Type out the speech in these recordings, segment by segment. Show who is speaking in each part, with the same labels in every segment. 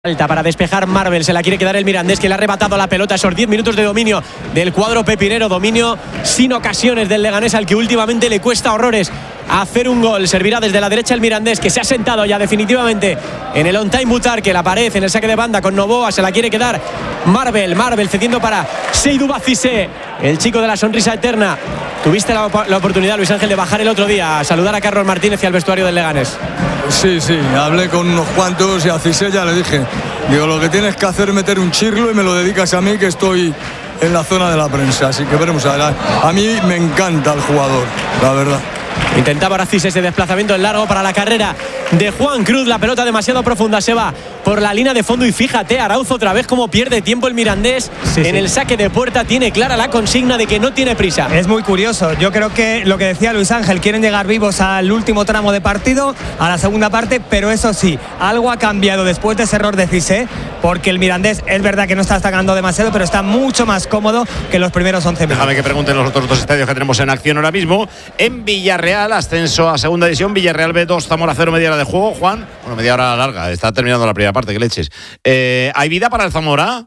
Speaker 1: Falta para despejar Marvel, se la quiere quedar el Mirandés, que le ha arrebatado la pelota. Esos 10 minutos de dominio del cuadro pepinero, dominio sin ocasiones del Leganés, al que últimamente le cuesta horrores hacer un gol. Servirá desde la derecha el Mirandés, que se ha sentado ya definitivamente en el on-time Butarque, la pared en el saque de banda con Novoa, se la quiere quedar Marvel cediendo para Seydou Cissé, el chico de la sonrisa eterna. Tuviste la oportunidad, Luis Ángel, de bajar el otro día a saludar a Carlos Martínez y al vestuario del Leganés.
Speaker 2: Sí, hablé con unos cuantos y a Cissé ya le dije, digo, lo que tienes que hacer es meter un chirlo y me lo dedicas a mí, que estoy en la zona de la prensa, así que veremos adelante. A mí me encanta el jugador, la verdad.
Speaker 1: Intentaba ahora Cissé ese desplazamiento en largo para la carrera de Juan Cruz. La pelota demasiado profunda, se va por la línea de fondo y fíjate, Arauzo otra vez como pierde tiempo el Mirandés. En el saque de puerta tiene clara la consigna de que no tiene prisa.
Speaker 3: Es muy curioso, yo creo que lo que decía Luis Ángel, quieren llegar vivos al último tramo de partido, a la segunda parte, pero eso sí, algo ha cambiado después de ese error de Cissé, porque el Mirandés es verdad que no está atacando demasiado, pero está mucho más cómodo que los primeros 11 minutos.
Speaker 4: Déjame que pregunten los otros dos estadios que tenemos en acción ahora mismo. En Villarreal, ascenso a segunda división, Villarreal B2, Zamora 0, media hora de juego. Juan, bueno, media hora larga, está terminando la primera parte, que leches. ¿Hay vida para el Zamora?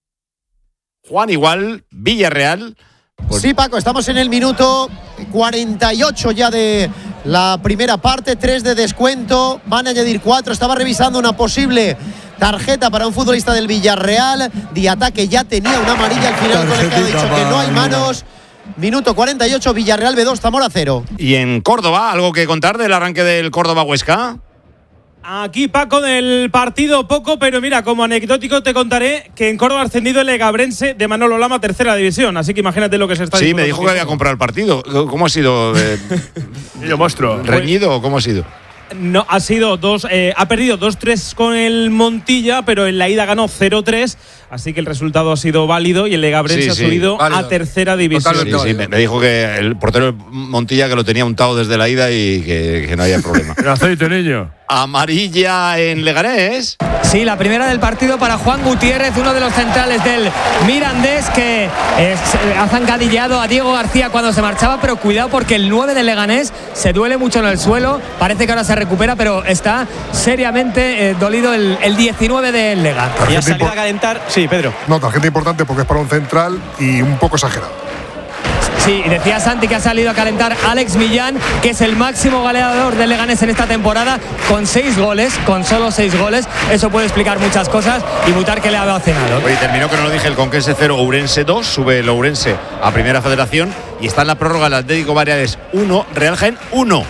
Speaker 4: Juan, igual, Villarreal.
Speaker 5: Pues sí, Paco, estamos en el minuto 48 ya de la primera parte, 3 de descuento, van a añadir 4, estaba revisando una posible tarjeta para un futbolista del Villarreal, Diatá, que ya tenía una amarilla al final, con el que ha dicho que no hay manos. Minuto 48, Villarreal B2, Zamora 0.
Speaker 4: ¿Y en Córdoba, algo que contar del arranque del Córdoba-Huesca?
Speaker 6: Aquí, Paco, del partido poco, pero mira, como anecdótico te contaré que en Córdoba ha ascendido el Legabrense de Manolo Lama, tercera división, así que imagínate lo que se está
Speaker 4: diciendo. Sí, me dijo que había comprado el partido. ¿Cómo ha sido?
Speaker 7: monstruo.
Speaker 4: ¿Reñido o cómo ha sido?
Speaker 6: No, ha sido ha perdido 2-3 con el Montilla, pero en la ida ganó 0-3, así que el resultado ha sido válido y el Legabrense ha subido a tercera división.
Speaker 4: Sí, me dijo que el portero Montilla que lo tenía untado desde la ida y que no había problema.
Speaker 7: El aceite, niño.
Speaker 4: Amarilla en Leganés.
Speaker 3: Sí, la primera del partido para Juan Gutiérrez, uno de los centrales del Mirandés, que ha zancadilleado a Diego García cuando se marchaba, pero cuidado porque el 9 del Leganés se duele mucho en el suelo, parece que ahora se recupera, pero está seriamente dolido el 19 del Lega.
Speaker 1: Y ha salido a calentar. Sí, Pedro.
Speaker 8: No, tarjeta importante porque es para un central y un poco exagerado.
Speaker 3: Sí, decía Santi que ha salido a calentar Alex Millán, que es el máximo goleador del Leganés en esta temporada, con 6 goles, con solo 6 goles. Eso puede explicar muchas cosas y Butarque le ha cenado.
Speaker 4: Oye, terminó que no lo dije, el Conquense 0, Ourense 2, sube el Ourense a Primera Federación y está en la prórroga el Atlético Baleares 1, Real Jaén 1.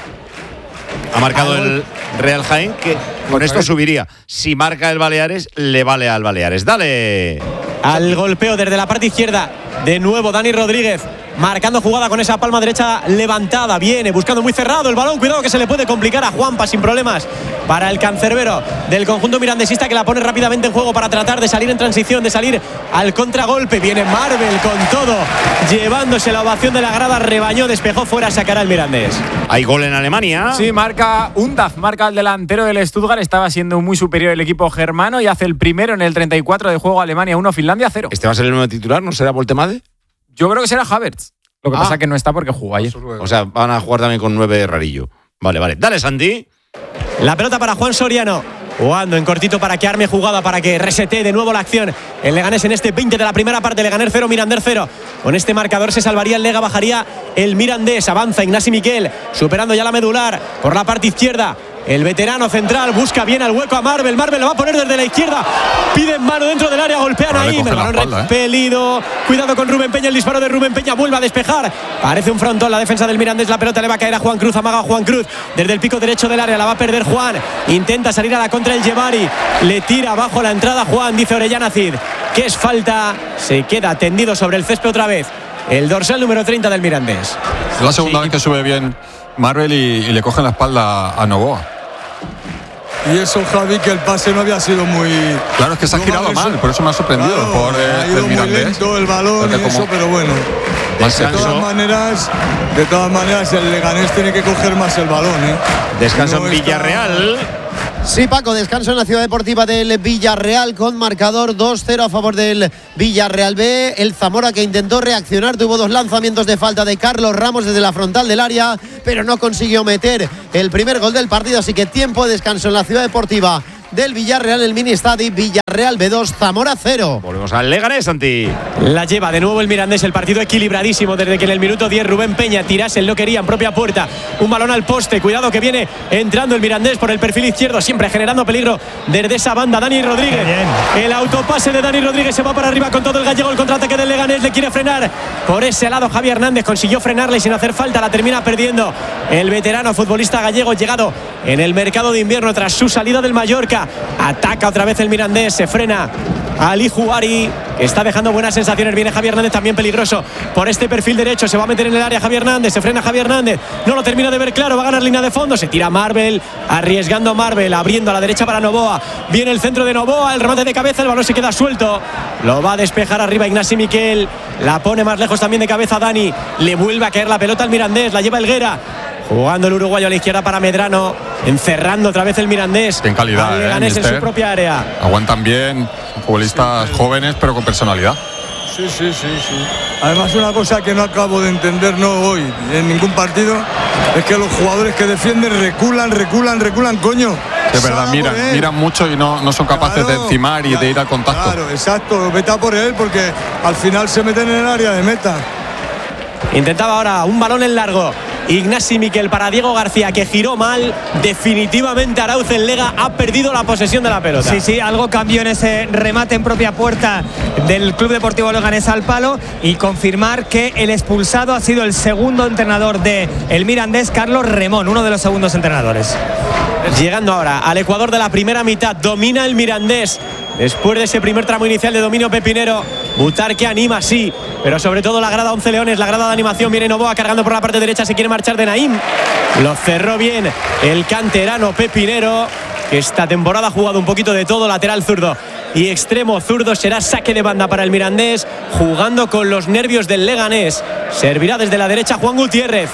Speaker 4: Ha marcado el Real Jaén, que con esto subiría. Si marca el Baleares, le vale al Baleares. Dale.
Speaker 1: Al golpeo desde la parte izquierda, de nuevo Dani Rodríguez, marcando jugada con esa palma derecha levantada, viene buscando muy cerrado el balón, cuidado que se le puede complicar a Juanpa sin problemas para el cancerbero del conjunto mirandesista, que la pone rápidamente en juego para tratar de salir en transición, de salir al contragolpe. Viene Marvel con todo, llevándose la ovación de la grada, rebañó, despejó fuera, sacará el Mirandés.
Speaker 4: Hay gol en Alemania.
Speaker 9: Sí, marca Undaf, marca el delantero del Stuttgart, estaba siendo muy superior el equipo germano y hace el primero en el 34 de juego. Alemania 1, Finlandia 0.
Speaker 4: ¿Este va a ser el nuevo titular? ¿No será Voltemade?
Speaker 9: Yo creo que será Havertz. Lo que pasa es que no está porque jugó ayer.
Speaker 4: O sea, van a jugar también con 9 Rarillo. Vale. Dale, Santi.
Speaker 1: La pelota para Juan Soriano, jugando en cortito para que arme jugada, para que resete de nuevo la acción. El Leganés en este 20 de la primera parte, Leganés 0, Mirandés 0. Con este marcador se salvaría el Lega, bajaría el Mirandés. Avanza Ignasi Miquel, superando ya la medular por la parte izquierda. El veterano central busca bien al hueco a Marvel. Marvel lo va a poner desde la izquierda. Piden mano dentro del área, golpean ahí. El balón repelido. Cuidado con Rubén Peña, el disparo de Rubén Peña vuelve a despejar. Parece un frontón la defensa del Mirandés. La pelota le va a caer a Juan Cruz. Amaga a Juan Cruz desde el pico derecho del área. La va a perder Juan. Intenta salir a la contra el Yevari. Le tira abajo la entrada Juan. Dice Orellana Cid que es falta. Se queda tendido sobre el césped otra vez el dorsal número 30 del Mirandés.
Speaker 10: Es la segunda vez que sube bien Marvel y le cogen la espalda a Novoa.
Speaker 2: Y eso, Javi, que el pase no había sido muy...
Speaker 10: Claro, es que se ha girado mal, por eso me ha sorprendido.
Speaker 2: Claro,
Speaker 10: por
Speaker 2: ha ido
Speaker 10: el
Speaker 2: muy
Speaker 10: Mirandés.
Speaker 2: lento el balón y eso, pero bueno. De todas maneras, el Leganés tiene que coger más el balón.
Speaker 4: Descanso en Villarreal.
Speaker 5: Sí, Paco, descanso en la Ciudad Deportiva del Villarreal con marcador 2-0 a favor del Villarreal B. El Zamora, que intentó reaccionar, tuvo 2 lanzamientos de falta de Carlos Ramos desde la frontal del área, pero no consiguió meter el primer gol del partido, así que tiempo de descanso en la Ciudad Deportiva del Villarreal en el Mini Estadi. Villarreal B2, Zamora 0.
Speaker 4: Volvemos al Leganés, Santi.
Speaker 1: La lleva de nuevo el Mirandés, el partido equilibradísimo desde que en el minuto 10 Rubén Peña tirase el no quería en propia puerta. Un balón al poste, cuidado que viene entrando el Mirandés por el perfil izquierdo, siempre generando peligro desde esa banda. Dani Rodríguez, el autopase de Dani Rodríguez, se va para arriba con todo el gallego, el contraataque del Leganés, le quiere frenar por ese lado Javi Hernández, consiguió frenarle sin hacer falta, la termina perdiendo el veterano futbolista gallego, llegado en el mercado de invierno tras su salida del Mallorca. Ataca otra vez el Mirandés, se frena Ali Juari, que está dejando buenas sensaciones. Viene Javi Hernández, también peligroso por este perfil derecho, se va a meter en el área Javi Hernández, se frena Javi Hernández, no lo termina de ver claro, va a ganar línea de fondo, se tira Marvel, arriesgando Marvel, abriendo a la derecha para Novoa, viene el centro de Novoa, el remate de cabeza, el balón se queda suelto, lo va a despejar arriba Ignasi Miquel, la pone más lejos también de cabeza Dani, le vuelve a caer la pelota al Mirandés, la lleva Helguera, jugando el uruguayo a la izquierda para Medrano, encerrando otra vez el Mirandés.
Speaker 10: En calidad,
Speaker 1: Leganés en su propia área.
Speaker 10: Aguantan bien, futbolistas jóvenes pero con personalidad.
Speaker 2: Sí. Además, una cosa que no acabo de entender hoy en ningún partido es que los jugadores que defienden reculan, coño.
Speaker 10: Es verdad, miran mucho y no son capaces de encimar y de ir al contacto.
Speaker 2: Claro, exacto, vete a por él porque al final se meten en el área de meta.
Speaker 1: Intentaba ahora un balón en largo Ignasi Miquel para Diego García, que giró mal. Definitivamente Arauz en Lega ha perdido la posesión de la pelota.
Speaker 3: Sí, algo cambió en ese remate en propia puerta del Club Deportivo Leganés al palo, y confirmar que el expulsado ha sido el segundo entrenador de el Mirandés, Carlos Remón, uno de los segundos entrenadores.
Speaker 1: Llegando ahora al Ecuador de la primera mitad, domina el Mirandés. Después de ese primer tramo inicial de dominio pepinero, Butarque anima, sí, pero sobre todo la grada 11 Leones, la grada de animación. Viene Novoa cargando por la parte derecha, se quiere marchar de Naim. Lo cerró bien el canterano pepinero, que esta temporada ha jugado un poquito de todo, lateral zurdo y extremo zurdo. Será saque de banda para el Mirandés, jugando con los nervios del Leganés. Servirá desde la derecha Juan Gutiérrez.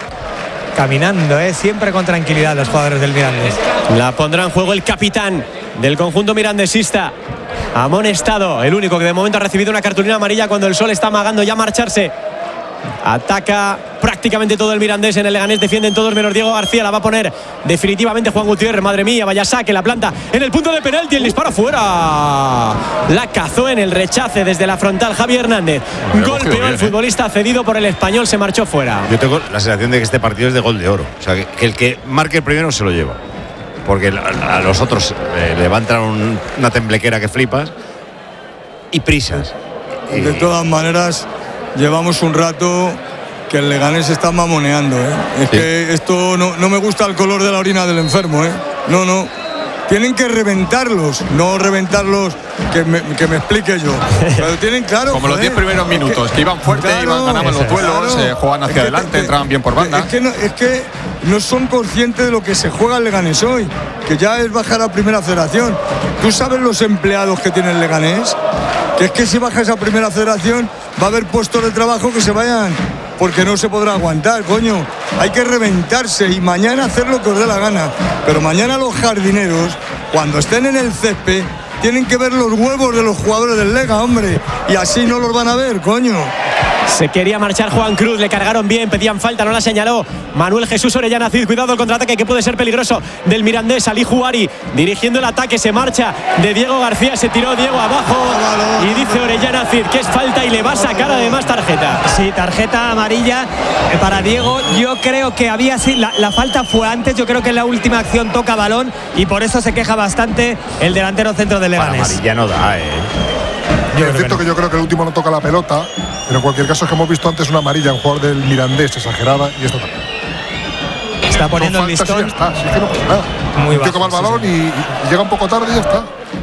Speaker 3: Caminando, siempre con tranquilidad los jugadores del Mirandés.
Speaker 1: La pondrá en juego el capitán del conjunto mirandesista, amonestado, el único que de momento ha recibido una cartulina amarilla cuando el Sol está amagando ya marcharse. Ataca prácticamente todo el Mirandés en el Leganés, defienden todos menos Diego García. La va a poner definitivamente Juan Gutiérrez. Madre mía, vaya saque, la planta en el punto de penalti, el disparo fuera. La cazó en el rechace desde la frontal Javi Hernández. Golpeó al futbolista cedido por el Español, se marchó fuera.
Speaker 4: Yo tengo la sensación de que este partido es de gol de oro. O sea, que el que marque el primero se lo lleva. Porque a los otros levantan una temblequera que flipas y prisas.
Speaker 2: De todas maneras, llevamos un rato que el Leganés está mamoneando. Es que esto no me gusta el color de la orina del enfermo. No. Tienen que reventarlos, no reventarlos que me explique yo. Pero tienen claro.
Speaker 10: Como los 10 primeros minutos, que iban fuerte, ganaban los duelos, jugaban hacia adelante, entraban bien por banda.
Speaker 2: Es que no son conscientes de lo que se juega el Leganés hoy, que ya es bajar a primera federación. ¿Tú sabes los empleados que tiene el Leganés? Que es que si bajas a primera federación va a haber puestos de trabajo que se vayan, porque no se podrá aguantar, coño. Hay que reventarse y mañana hacer lo que os dé la gana. Pero mañana los jardineros, cuando estén en el césped, tienen que ver los huevos de los jugadores del Lega, hombre. Y así no los van a ver, coño.
Speaker 1: Se quería marchar Juan Cruz, le cargaron bien, pedían falta, no la señaló Manuel Jesús Orellana Cid. Cuidado el contraataque que puede ser peligroso del Mirandés. Ali Juari dirigiendo el ataque, se marcha de Diego García, se tiró Diego abajo y dice Orellana Cid que es falta y le va a sacar además tarjeta.
Speaker 3: Sí, tarjeta amarilla para Diego. Yo creo que había la falta fue antes, yo creo que en la última acción toca balón y por eso se queja bastante el delantero centro de Leganés.
Speaker 4: Para amarilla no da,
Speaker 8: Es cierto que yo creo que el último no toca la pelota, pero en cualquier caso es que hemos visto antes una amarilla en un jugador del Mirandés exagerada y esto también.
Speaker 3: Está poniendo el listón.
Speaker 8: Ya está, sí, es que no pasa nada.
Speaker 3: Muy bajo,
Speaker 8: toma el balón y llega un poco tarde y ya está.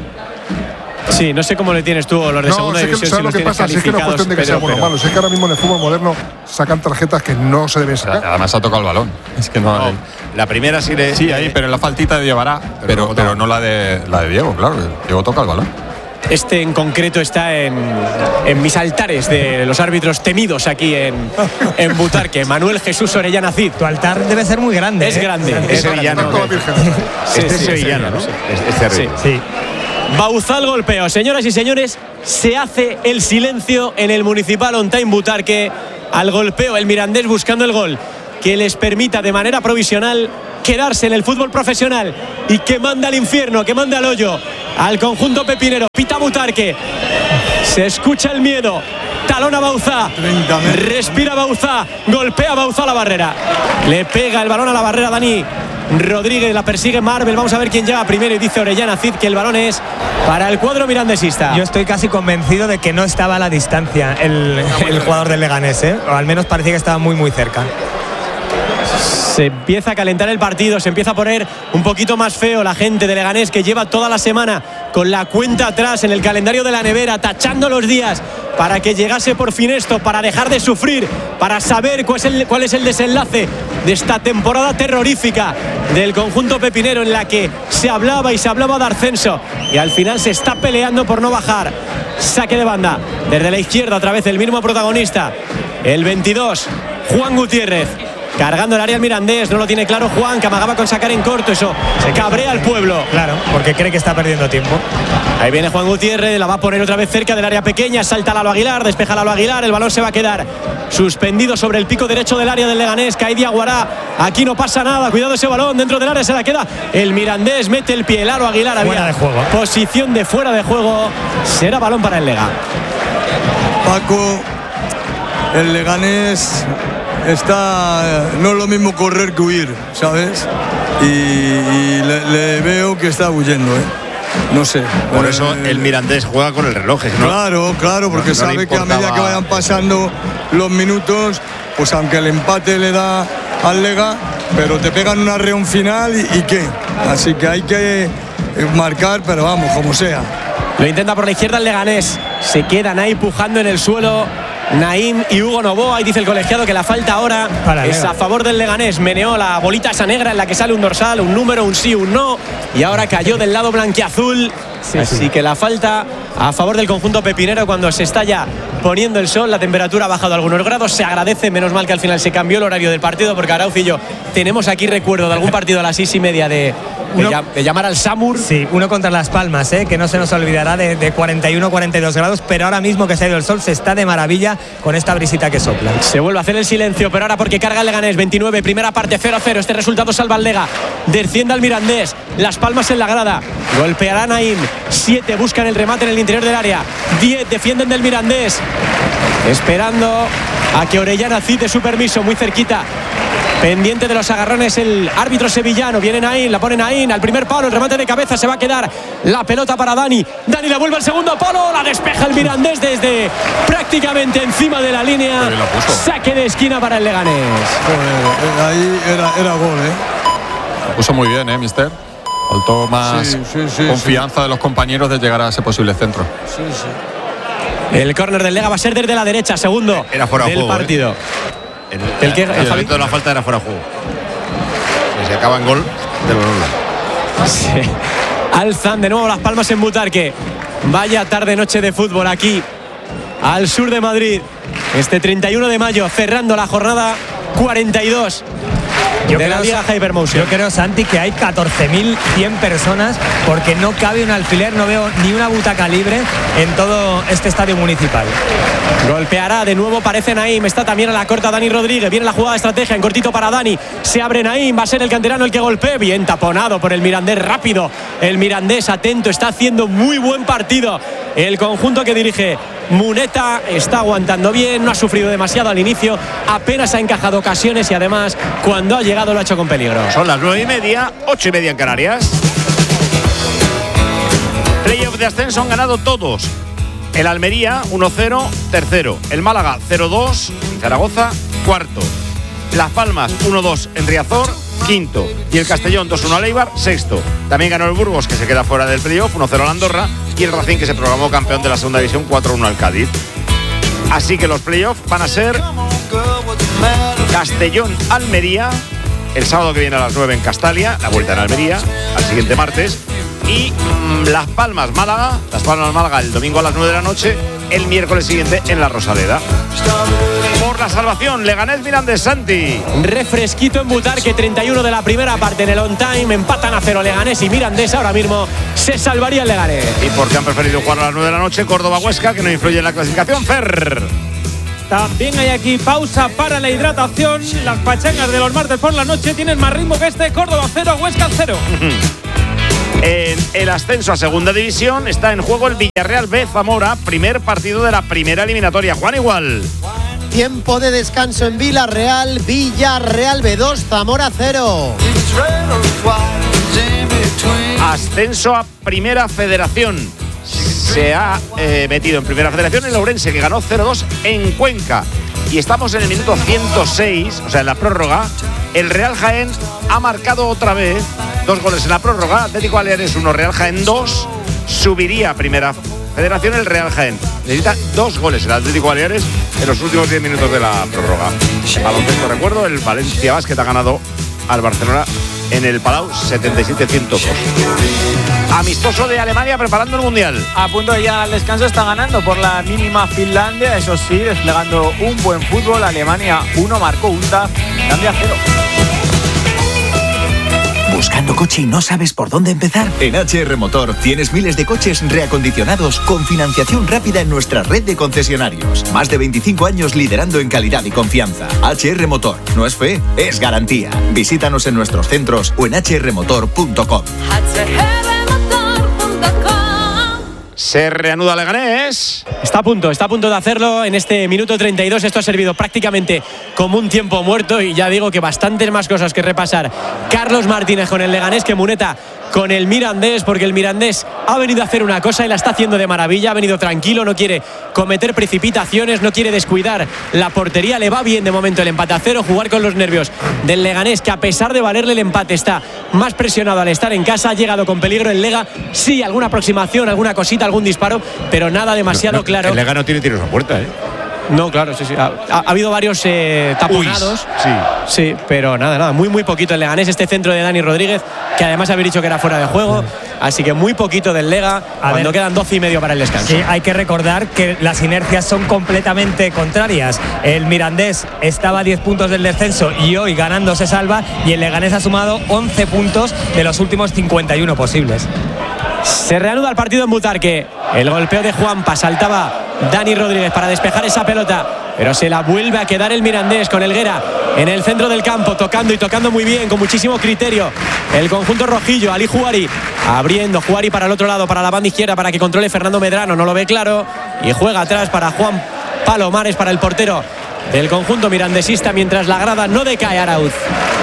Speaker 1: Sí, no sé cómo le tienes tú los de segunda división.
Speaker 8: ¿Sabes lo que pasa? Si es que no es cuestión de que sea bueno o malo, si es que ahora mismo en el fútbol moderno sacan tarjetas que no se deben sacar.
Speaker 10: Además ha tocado el balón. Es que no.
Speaker 4: La primera sí le.
Speaker 10: Sí, ahí, pero en la faltita de llevará, pero no la de Diego, claro. Diego toca el balón.
Speaker 1: Este en concreto está en mis altares de los árbitros temidos aquí en Butarque. Manuel Jesús Orellana Cid.
Speaker 3: Tu altar debe ser muy grande.
Speaker 1: Es grande.
Speaker 4: Es sevillano. Este es sevillano, ¿no? Es terrible.
Speaker 1: Sí. Bauzal golpeo. Señoras y señores, se hace el silencio en el Municipal On Time Butarque al golpeo. El Mirandés buscando el gol que les permita de manera provisional quedarse en el fútbol profesional y que manda al infierno, que manda al hoyo al conjunto pepinero. Pita Butarque, se escucha el miedo, talona Bauzá, respira Bauzá, golpea Bauzá la barrera, le pega el balón a la barrera Dani Rodríguez, la persigue Marvel. Vamos a ver quién llega primero y dice Orellana Cid que el balón es para el cuadro mirandesista.
Speaker 3: Yo estoy casi convencido de que no estaba a la distancia el jugador del Leganés, o al menos parecía que estaba muy muy cerca.
Speaker 1: Se empieza a calentar el partido, se empieza a poner un poquito más feo la gente de Leganés, que lleva toda la semana con la cuenta atrás en el calendario de la nevera, tachando los días para que llegase por fin esto, para dejar de sufrir, para saber cuál es el desenlace de esta temporada terrorífica del conjunto pepinero, en la que se hablaba y se hablaba de ascenso y al final se está peleando por no bajar. Saque de banda desde la izquierda, otra vez el mismo protagonista, el 22, Juan Gutiérrez, cargando el área al Mirandés. No lo tiene claro Juan, que amagaba con sacar en corto. Eso se cabrea al pueblo.
Speaker 3: Claro, porque cree que está perdiendo tiempo.
Speaker 1: Ahí viene Juan Gutiérrez, la va a poner otra vez cerca del área pequeña. Salta Lalo Aguilar, despeja Lalo Aguilar. El balón se va a quedar suspendido sobre el pico derecho del área del Leganés. Caidi Aguará, aquí no pasa nada. Cuidado ese balón, dentro del área se la queda el Mirandés. Mete el pie, Lalo Aguilar.
Speaker 3: Fuera de juego.
Speaker 1: Posición de fuera de juego. Será balón para el Lega.
Speaker 2: Paco, el Leganés no es lo mismo correr que huir, ¿sabes? Y le veo que está huyendo, no sé.
Speaker 4: Por eso el Mirandés juega con el reloj, ¿no?
Speaker 2: Claro, porque no sabe que a medida que vayan pasando los minutos, pues aunque el empate le da al Lega, pero te pegan una reunión final y ¿qué? Así que hay que marcar, pero vamos, como sea.
Speaker 1: Lo intenta por la izquierda el Leganés. Se quedan ahí pujando en el suelo Naim y Hugo Novoa. Y dice el colegiado que la falta ahora es a favor del Leganés. Meneó la bolita esa negra en la que sale un dorsal, un número, un sí, un no, y ahora cayó del lado blanquiazul. Así que la falta a favor del conjunto pepinero cuando se está ya poniendo el sol. La temperatura ha bajado algunos grados, se agradece. Menos mal que al final se cambió el horario del partido, porque Arauz y yo tenemos aquí recuerdo de algún partido a las 6:30 de llamar al Samur.
Speaker 3: Sí, uno contra Las Palmas, que no se nos olvidará, de 41-42 grados, pero ahora mismo que se ha ido el sol se está de maravilla con esta brisita que sopla.
Speaker 1: Se vuelve a hacer el silencio, pero ahora porque carga el Leganés. 29, primera parte, 0-0. Este resultado salva al Lega, desciende al Mirandés. Las Palmas en la grada, golpeará Naim. 7 buscan el remate en el interior del área. 10 defienden del Mirandés, esperando a que Orellana cite su permiso. Muy cerquita, pendiente de los agarrones el árbitro sevillano. Viene Naim, la pone Naim al primer palo, el remate de cabeza, se va a quedar la pelota para Dani. Dani la vuelve al segundo palo, la despeja el Mirandés desde prácticamente encima de la línea. Saque de esquina para el Leganés.
Speaker 2: Ahí era gol,
Speaker 10: Lo puso muy bien, mister. Faltó más confianza de los compañeros de llegar a ese posible centro.
Speaker 1: El córner del Lega va a ser desde la derecha, segundo
Speaker 4: era fuera
Speaker 1: del
Speaker 4: juego,
Speaker 1: partido.
Speaker 4: El momento de la falta era fuera de juego. Se acaba en gol de los
Speaker 1: Alzan de nuevo Las Palmas en Butarque. Vaya tarde-noche de fútbol aquí al sur de Madrid. Este 31 de mayo, cerrando la jornada 42 de la Liga Hypermotion.
Speaker 3: Yo creo, Santi, que hay 14.100 personas, porque no cabe un alfiler, no veo ni una butaca libre en todo este estadio municipal.
Speaker 1: Golpeará de nuevo, parece Naim. Está también a la corta Dani Rodríguez. Viene la jugada de estrategia en cortito para Dani. Se abre Naim, va a ser el canterano el que golpee. Bien taponado por el Mirandés, rápido. El Mirandés atento, está haciendo muy buen partido. El conjunto que dirige Muneta está aguantando bien, no ha sufrido demasiado al inicio, apenas ha encajado ocasiones y además cuando ha llegado lo ha hecho con peligro.
Speaker 4: Son las 9:30, 8:30 en Canarias. Playoff de ascenso han ganado todos. El Almería 1-0, tercero. El Málaga 0-2 en Zaragoza, cuarto. Las Palmas 1-2 en Riazor, quinto. Y el Castellón 2-1 al Eibar, sexto. También ganó el Burgos, que se queda fuera del playoff, 1-0 al Andorra. Y el Racing, que se proclamó campeón de la segunda división, 4-1 al Cádiz. Así que los playoffs van a ser Castellón-Almería el sábado que viene a las 9 en Castalia, la vuelta en Almería al siguiente martes. Y Las Palmas-Málaga, el domingo a las 9 de la noche, el miércoles siguiente en la Rosaleda. Por la salvación, Leganés Mirandés, Santi.
Speaker 1: Refresquito en Butarque, 31 de la primera parte en el on time, empatan a 0 Leganés y Mirandés. Ahora mismo se salvaría el Leganés.
Speaker 4: Y porque han preferido jugar a las 9 de la noche, Córdoba-Huesca, que no influye en la clasificación, Fer.
Speaker 6: También hay aquí pausa para la hidratación. Las pachangas de los martes por la noche tienen más ritmo que este. Córdoba 0, Huesca 0.
Speaker 4: En el ascenso a segunda división está en juego el Villarreal B Zamora, primer partido de la primera eliminatoria. Juan, igual.
Speaker 5: Tiempo de descanso en Villarreal, Villarreal B2, Zamora 0.
Speaker 4: Ascenso a Primera Federación. Se ha metido en Primera Federación el Ourense, que ganó 0-2 en Cuenca. Y estamos en el minuto 106, o sea, en la prórroga. El Real Jaén ha marcado otra vez 2 goles en la prórroga. Atlético Baleares 1, Real Jaén 2. Subiría a Primera Federación el Real Jaén. Necesita 2 goles el Atlético Baleares en los últimos 10 minutos de la prórroga. Baloncesto, recuerdo, el Valencia Basket ha ganado al Barcelona en el Palau 77-102. Amistoso de Alemania preparando el Mundial.
Speaker 9: A punto de llegar al descanso, está ganando por la mínima Finlandia, eso sí, desplegando un buen fútbol. Alemania 1, marcó UNDAF, Finlandia 0.
Speaker 11: ¿Buscando coche y no sabes por dónde empezar? En HR Motor tienes miles de coches reacondicionados con financiación rápida en nuestra red de concesionarios. Más de 25 años liderando en calidad y confianza. HR Motor. No es fe, es garantía. Visítanos en nuestros centros o en hrmotor.com.
Speaker 4: Se reanuda Leganés.
Speaker 1: Está a punto de hacerlo en este minuto 32. Esto ha servido prácticamente como un tiempo muerto y ya digo que bastantes más cosas que repasar. Carlos Martínez con el Leganés que Muneta con el Mirandés, porque el Mirandés ha venido a hacer una cosa y la está haciendo de maravilla. Ha venido tranquilo, no quiere cometer precipitaciones, no quiere descuidar la portería. Le va bien de momento el empate a 0, jugar con los nervios del Leganés, que a pesar de valerle el empate está más presionado al estar en casa. Ha llegado con peligro el Lega, sí, alguna aproximación, alguna cosita, algún disparo, pero nada demasiado claro.
Speaker 4: El Lega no tiene tiros a puerta, ¿eh?
Speaker 1: No, claro, sí. Ha habido varios taponados. Sí, pero nada. Muy poquito el Leganés. Este centro de Dani Rodríguez, que además había dicho que era fuera de juego. Así que muy poquito del Lega cuando quedan 12 y medio para el descanso.
Speaker 3: Sí, hay que recordar que las inercias son completamente contrarias. El Mirandés estaba a 10 puntos del descenso y hoy ganando se salva. Y el Leganés ha sumado 11 puntos de los últimos 51 posibles.
Speaker 1: Se reanuda el partido en Butarque. El golpeo de Juanpa, saltaba Dani Rodríguez para despejar esa pelota, pero se la vuelve a quedar el Mirandés con Helguera en el centro del campo, tocando muy bien, con muchísimo criterio. El conjunto rojillo, Ali Juari abriendo, Juari para el otro lado, para la banda izquierda, para que controle Fernando Medrano, no lo ve claro, y juega atrás para Juan Palomares, para el portero del conjunto mirandesista, mientras la grada no decae. Arauz.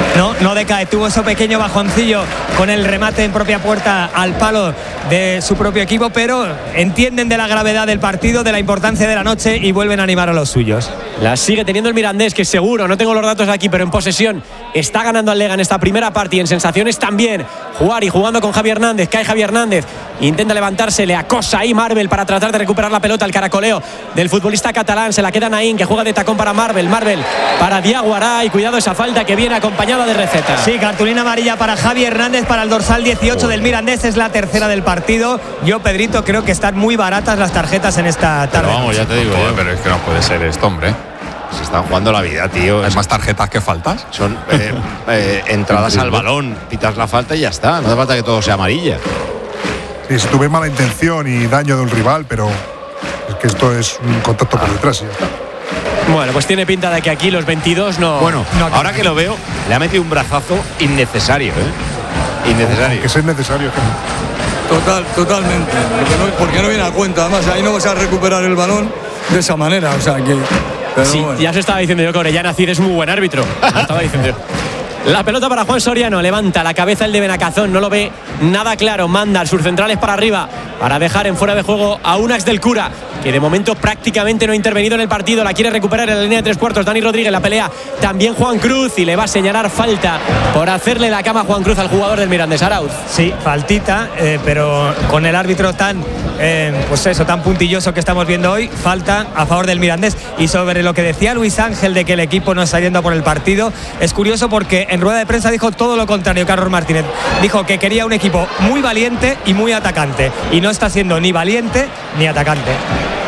Speaker 3: No decae, tuvo ese pequeño bajoncillo con el remate en propia puerta al palo de su propio equipo, pero entienden de la gravedad del partido, de la importancia de la noche y vuelven a animar a los suyos.
Speaker 1: La sigue teniendo el Mirandés, que seguro, no tengo los datos aquí, pero en posesión está ganando al Lega en esta primera parte y en sensaciones también. Juari jugando con Javi Hernández, cae Javi Hernández, intenta levantarse, le acosa ahí Marvel para tratar de recuperar la pelota, el caracoleo del futbolista catalán, se la queda Naín, que juega de tacón para Marvel para Diaguará, y cuidado esa falta que viene acompañada de receta.
Speaker 3: Sí, cartulina amarilla para Javi Hernández, para el dorsal 18 del Mirandés, es la tercera del partido. Yo, Pedrito, creo que están muy baratas las tarjetas en esta tarde.
Speaker 10: Pero vamos, ya te digo, pero es que no puede ser esto, hombre.
Speaker 4: Se están jugando la vida, tío.
Speaker 10: ¿Hay más tarjetas que faltas?
Speaker 4: Son entradas al balón, pitas la falta y ya está. No hace falta que todo sea amarilla.
Speaker 8: Sí, si tuve mala intención y daño de un rival, pero es que esto es un contacto por detrás y ya está.
Speaker 1: Bueno, pues tiene pinta de que aquí los 22 no...
Speaker 4: Bueno, ahora que lo veo, le ha metido un brazazo innecesario, ¿eh? Innecesario.
Speaker 8: Que es necesario.
Speaker 2: Totalmente. Porque no viene a cuenta. Además, ahí no vas a recuperar el balón de esa manera. O sea que...
Speaker 1: Sí, bueno. Ya se estaba diciendo yo que Orellana Cid es muy buen árbitro. Lo estaba diciendo yo. La pelota para Juan Soriano, levanta la cabeza el de Benacazón, no lo ve nada claro, manda al surcentrales para arriba para dejar en fuera de juego a Unax del Cura, que de momento prácticamente no ha intervenido en el partido, la quiere recuperar en la línea de 3/4, Dani Rodríguez, la pelea también Juan Cruz y le va a señalar falta por hacerle la cama a Juan Cruz al jugador del Mirandés. Arauz.
Speaker 3: Sí, faltita, pero con el árbitro tan tan puntilloso que estamos viendo hoy, falta a favor del Mirandés. Y sobre lo que decía Luis Ángel de que el equipo no está yendo por el partido, es curioso porque en rueda de prensa dijo todo lo contrario. Carlos Martínez dijo que quería un equipo muy valiente y muy atacante, y no está siendo ni valiente ni atacante.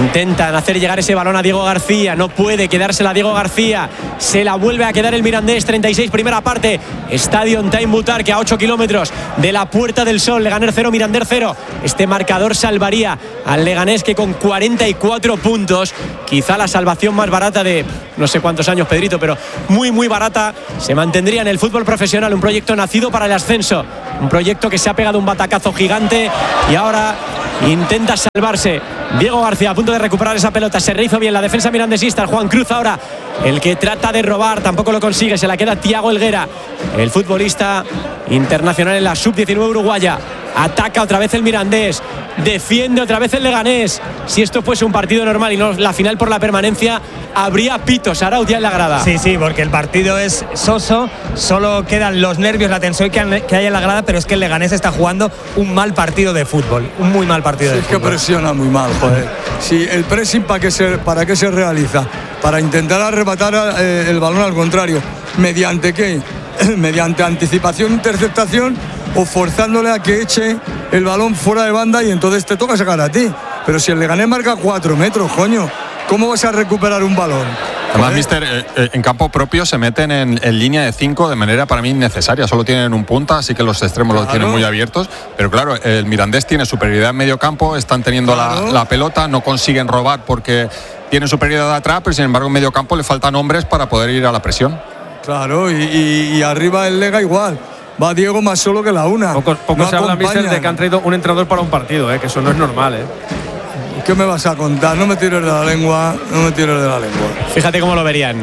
Speaker 1: Intentan hacer llegar ese balón a Diego García. No puede quedársela a Diego García. Se la vuelve a quedar el Mirandés. 36, primera parte. Estadio Time Butarque, a 8 kilómetros de la Puerta del Sol. Leganés 0, Mirandés 0. Este marcador salvaría al Leganés, que con 44 puntos, quizá la salvación más barata de no sé cuántos años, Pedrito, pero muy, muy barata, se mantendría en el fútbol profesional. Un proyecto nacido para el ascenso. Un proyecto que se ha pegado un batacazo gigante y ahora intenta salvarse. Diego García a punto de recuperar esa pelota. Se rehizo bien la defensa mirandesista. Juan Cruz ahora el que trata de robar, tampoco lo consigue. Se la queda Thiago Helguera, el futbolista internacional en la sub-19 uruguaya. Ataca otra vez el Mirandés, defiende otra vez el Leganés. Si esto fuese un partido normal y no la final por la permanencia, habría pitos, Arauz, ya en la grada.
Speaker 3: Sí, porque el partido es soso, solo quedan los nervios, la tensión que hay en la grada, pero es que el Leganés está jugando un mal partido de fútbol, un muy mal partido de fútbol.
Speaker 2: Es que presiona muy mal, joder. Si el pressing, ¿para qué se realiza? Para intentar arrebatar el balón al contrario. ¿Mediante qué? Mediante anticipación, interceptación, o forzándole a que eche el balón fuera de banda, y entonces te toca sacar a ti. Pero si el Leganés marca 4 metros, coño, ¿cómo vas a recuperar un balón?
Speaker 10: Además, mister, en campo propio se meten en línea de 5 de manera para mí innecesaria. Solo tienen un punta, así que los extremos los tienen muy abiertos. Pero claro, el Mirandés tiene superioridad en medio campo, están teniendo la pelota, no consiguen robar porque tienen superioridad atrás, pero sin embargo en medio campo le faltan hombres para poder ir a la presión.
Speaker 2: Claro, y arriba el Lega igual. Va Diego más solo que la una.
Speaker 12: Poco no se habla, mister, de que han traído un entrenador para un partido, que eso no es normal.
Speaker 2: ¿Qué me vas a contar? No me tires de la lengua,
Speaker 1: Fíjate cómo lo verían.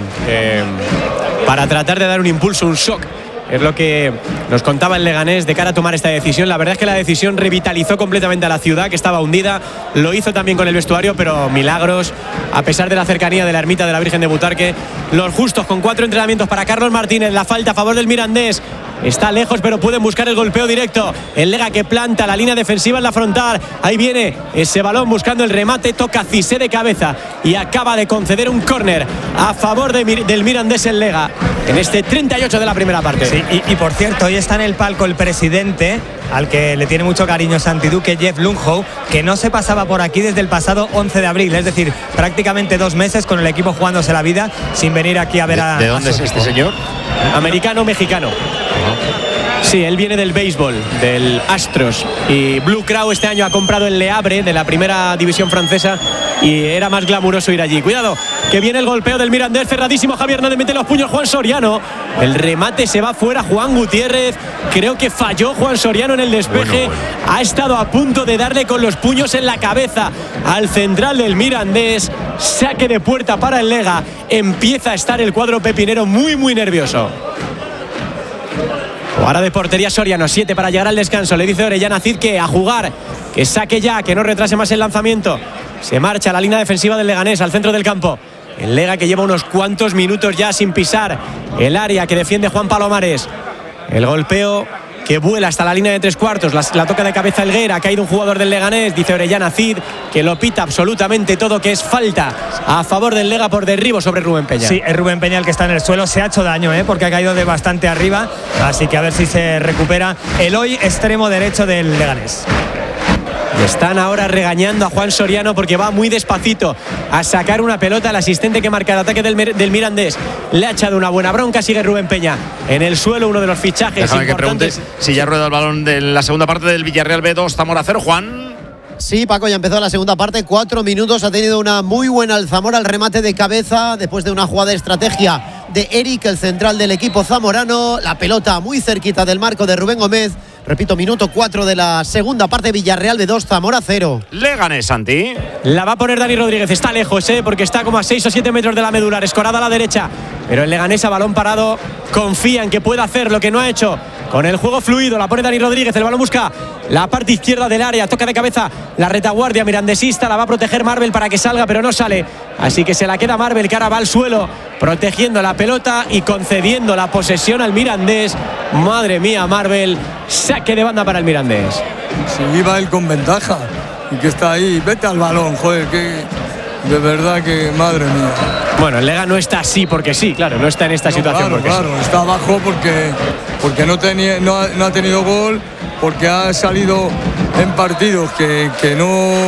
Speaker 1: Para tratar de dar un impulso, un shock. Es lo que nos contaba el Leganés de cara a tomar esta decisión. La verdad es que la decisión revitalizó completamente a la ciudad, que estaba hundida. Lo hizo también con el vestuario, pero milagros, a pesar de la cercanía de la ermita de la Virgen de Butarque. Los justos con 4 entrenamientos para Carlos Martínez. La falta a favor del Mirandés. Está lejos, pero pueden buscar el golpeo directo. El Lega que planta la línea defensiva en la frontal. Ahí viene ese balón buscando el remate. Toca Cissé de cabeza y acaba de conceder un córner a favor del Mirandés el Lega en este 38 de la primera parte.
Speaker 3: Sí, y por cierto, hoy está en el palco el presidente, al que le tiene mucho cariño Santiduque, Jeff Lundholt, que no se pasaba por aquí desde el pasado 11 de abril, es decir, prácticamente 2 meses con el equipo jugándose la vida sin venir aquí a ver a...
Speaker 4: ¿De dónde es este señor?
Speaker 1: Americano-mexicano. Sí, él viene del béisbol, del Astros. Y Blue Crow este año ha comprado el Le Havre de la primera división francesa y era más glamuroso ir allí. Cuidado, que viene el golpeo del Mirandés, cerradísimo. Javier Hernández mete los puños, Juan Soriano. El remate se va fuera, Juan Gutiérrez. Creo que falló Juan Soriano en el despeje. Bueno. Ha estado a punto de darle con los puños en la cabeza al central del Mirandés. Saque de puerta para el Lega. Empieza a estar el cuadro pepinero muy, muy nervioso. Ahora de portería Soriano, 7 para llegar al descanso. Le dice Orellana Cid que a jugar, que saque ya, que no retrase más el lanzamiento. Se marcha la línea defensiva del Leganés al centro del campo. El Lega que lleva unos cuantos minutos ya sin pisar el área que defiende Juan Palomares. El golpeo que vuela hasta la línea de 3/4. La toca de cabeza Helguera. Ha caído un jugador del Leganés. Dice Orellana Cid que lo pita absolutamente todo, que es falta a favor del Lega por derribo sobre Rubén Peña.
Speaker 3: Sí, es Rubén Peña el que está en el suelo. Se ha hecho daño, porque ha caído de bastante arriba. Así que a ver si se recupera el hoy extremo derecho del Leganés.
Speaker 1: Están ahora regañando a Juan Soriano porque va muy despacito a sacar una pelota. El asistente que marca el ataque del Mirandés le ha echado una buena bronca. Sigue Rubén Peña en el suelo, uno de los fichajes
Speaker 4: Déjame
Speaker 1: importantes.
Speaker 4: Que pregunte si ya rueda el balón de la segunda parte del Villarreal B2, Zamora 0, Juan.
Speaker 5: Sí, Paco, ya empezó la segunda parte, 4 minutos, ha tenido una muy buena Alzamora al remate de cabeza, después de una jugada de estrategia de Eric, el central del equipo zamorano, la pelota muy cerquita del marco de Rubén Gómez. Repito, minuto 4 de la segunda parte, Villarreal B2, Zamora 0.
Speaker 4: Leganés, Santi.
Speaker 1: La va a poner Dani Rodríguez, está lejos, porque está como a 6 o 7 metros de la medular, escorada a la derecha. Pero el Leganés a balón parado confía en que pueda hacer lo que no ha hecho con el juego fluido. La pone Dani Rodríguez, el balón busca la parte izquierda del área, toca de cabeza la retaguardia mirandesista, la va a proteger Marvel para que salga, pero no sale. Así que se la queda Marvel, que ahora va al suelo, protegiendo la pelota y concediendo la posesión al Mirandés. Madre mía, Marvel, saque de banda para el Mirandés.
Speaker 2: Sí, iba él con ventaja y que está ahí, vete al balón, joder, que de verdad que, madre mía.
Speaker 1: Bueno, el Lega no está así porque sí, claro, no está en esta situación.
Speaker 2: Claro, está abajo porque no ha tenido gol, porque ha salido en partidos que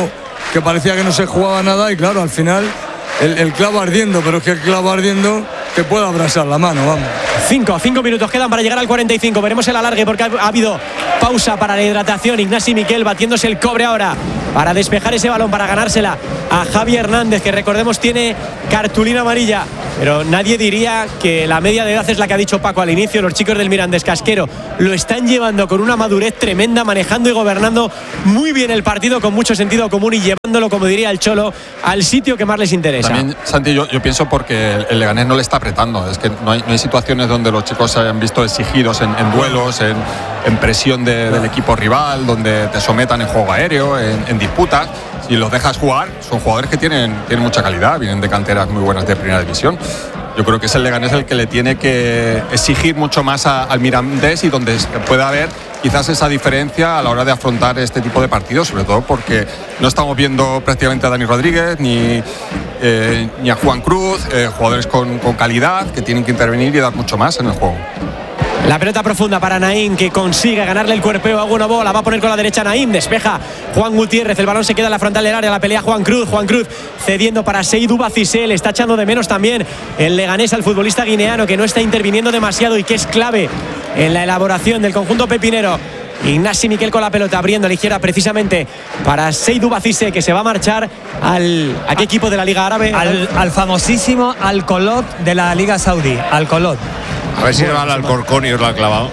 Speaker 2: que parecía que no se jugaba nada y claro, al final el clavo ardiendo, pero es que el clavo ardiendo te puede abrasar la mano, vamos.
Speaker 1: 5 minutos quedan para llegar al 45. Veremos el alargue porque ha habido pausa para la hidratación. Ignasi Miquel batiéndose el cobre ahora para despejar ese balón, para ganársela a Javi Hernández, que recordemos tiene cartulina amarilla. Pero nadie diría que la media de edad es la que ha dicho Paco al inicio. Los chicos del Mirandés Casquero lo están llevando con una madurez tremenda, manejando y gobernando muy bien el partido con mucho sentido común y llevándolo, como diría el Cholo, al sitio que más les interesa.
Speaker 10: También, Santi, yo pienso porque el Leganés no le está apretando. Es que no hay situaciones donde los chicos se hayan visto exigidos en duelos, en presión del equipo rival, donde te sometan en juego aéreo, en disputas. Si los dejas jugar, son jugadores que tienen mucha calidad, vienen de canteras muy buenas de primera división. Yo creo que es el Leganés el que le tiene que exigir mucho más al Mirandés y donde pueda haber quizás esa diferencia a la hora de afrontar este tipo de partidos, sobre todo porque no estamos viendo prácticamente a Dani Rodríguez ni a Juan Cruz, jugadores con calidad que tienen que intervenir y dar mucho más en el juego.
Speaker 1: La pelota profunda para Naim, que consigue ganarle el cuerpeo a Gunobo. La va a poner con la derecha Naim, despeja Juan Gutiérrez, el balón se queda en la frontal del área, la pelea Juan Cruz cediendo para Seydou Bacissé. Le está echando de menos también el Leganés al futbolista guineano, que no está interviniendo demasiado y que es clave en la elaboración del conjunto pepinero. Ignasi Miquel con la pelota, abriendo a la izquierda precisamente para Seydou Bacissé, que se va a marchar ¿a qué equipo de la Liga Árabe?
Speaker 3: Al famosísimo Al-Kolot de la Liga Saudí, Al-Kolot.
Speaker 4: A ver si le va al Alcorcón y os lo ha clavado.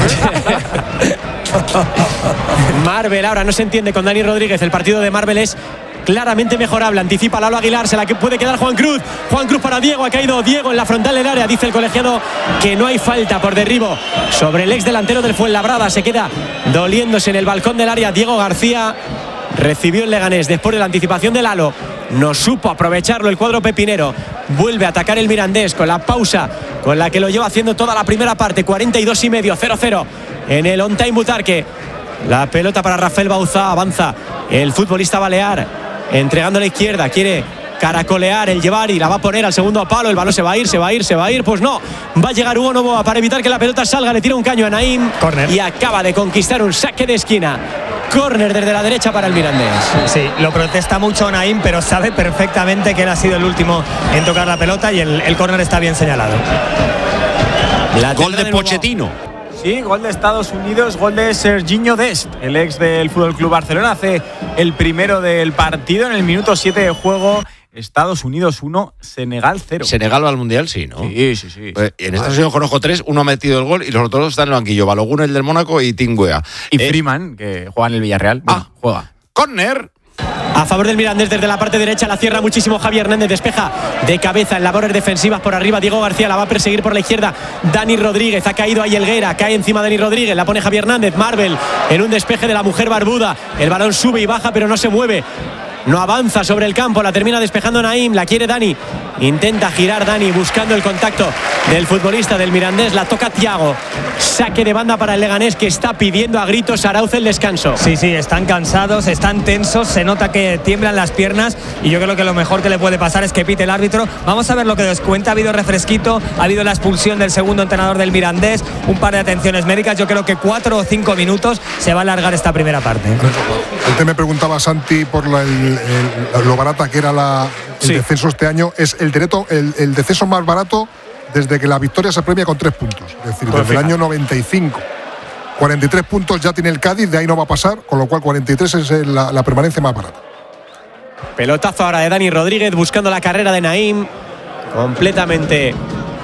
Speaker 1: Marvel ahora no se entiende con Dani Rodríguez. El partido de Marvel es claramente mejorable. Anticipa Lalo Aguilar, se la que puede quedar Juan Cruz para Diego. Ha caído Diego en la frontal del área. Dice el colegiado que no hay falta por derribo sobre el ex delantero del Fuenlabrada. Se queda doliéndose en el balcón del área Diego García. Recibió el Leganés después de la anticipación de Lalo. No supo aprovecharlo el cuadro pepinero. Vuelve a atacar el Mirandés con la pausa con la que lo lleva haciendo toda la primera parte. 42,5, 0-0 en el on time Butarque. La pelota para Rafael Bauzá. Avanza el futbolista balear, entregando a la izquierda. Quiere caracolear el llevar y la va a poner al segundo palo. El balón se va a ir. Pues no, va a llegar Hugo Novoa para evitar que la pelota salga. Le tira un caño a Naim.
Speaker 3: Corner.
Speaker 1: Y acaba de conquistar un saque de esquina. Córner desde la derecha para el Mirandés.
Speaker 3: Sí, lo protesta mucho Naim, pero sabe perfectamente que él ha sido el último en tocar la pelota y el córner está bien señalado.
Speaker 4: Gol de Pochettino.
Speaker 9: Sí, gol de Estados Unidos, gol de Serginho Dest, el ex del FC Barcelona. Hace el primero del partido en el minuto 7 de juego. Estados Unidos 1, Senegal 0.
Speaker 4: Senegal va al Mundial, sí, ¿no?
Speaker 9: Sí.
Speaker 4: Pues en Estados Unidos conozco 3, uno ha metido el gol y los otros 2 están en el banquillo. Balogun, el del Mónaco, y Tingwea.
Speaker 9: Y Freeman, que juega en el Villarreal. Juega.
Speaker 4: Córner.
Speaker 1: A favor del Mirandés desde la parte derecha, la cierra muchísimo Javi Hernández, despeja de cabeza en labores defensivas por arriba Diego García, la va a perseguir por la izquierda Dani Rodríguez, ha caído ahí Helguera, cae encima Dani Rodríguez, la pone Javi Hernández, Marvel en un despeje de la mujer barbuda, el balón sube y baja pero no se mueve. No avanza sobre el campo, la termina despejando Naim, la quiere Dani, intenta girar Dani buscando el contacto del futbolista del Mirandés, la toca Thiago, saque de banda para el Leganés que está pidiendo a gritos Arauz el descanso.
Speaker 3: Sí, están cansados, están tensos, se nota que tiemblan las piernas y yo creo que lo mejor que le puede pasar es que pite el árbitro. Vamos a ver lo que nos cuenta, ha habido refresquito, ha habido la expulsión del segundo entrenador del Mirandés, un par de atenciones médicas, yo creo que 4 o 5 minutos se va a alargar esta primera parte.
Speaker 8: Antes me preguntaba Santi por lo barata que era el descenso este año. Es el descenso más barato desde que la victoria se premia con 3 puntos. Es decir, desde el año 95. 43 puntos ya tiene el Cádiz, de ahí no va a pasar, con lo cual 43 es la permanencia más barata.
Speaker 1: Pelotazo ahora de Dani Rodríguez buscando la carrera de Naim. Completamente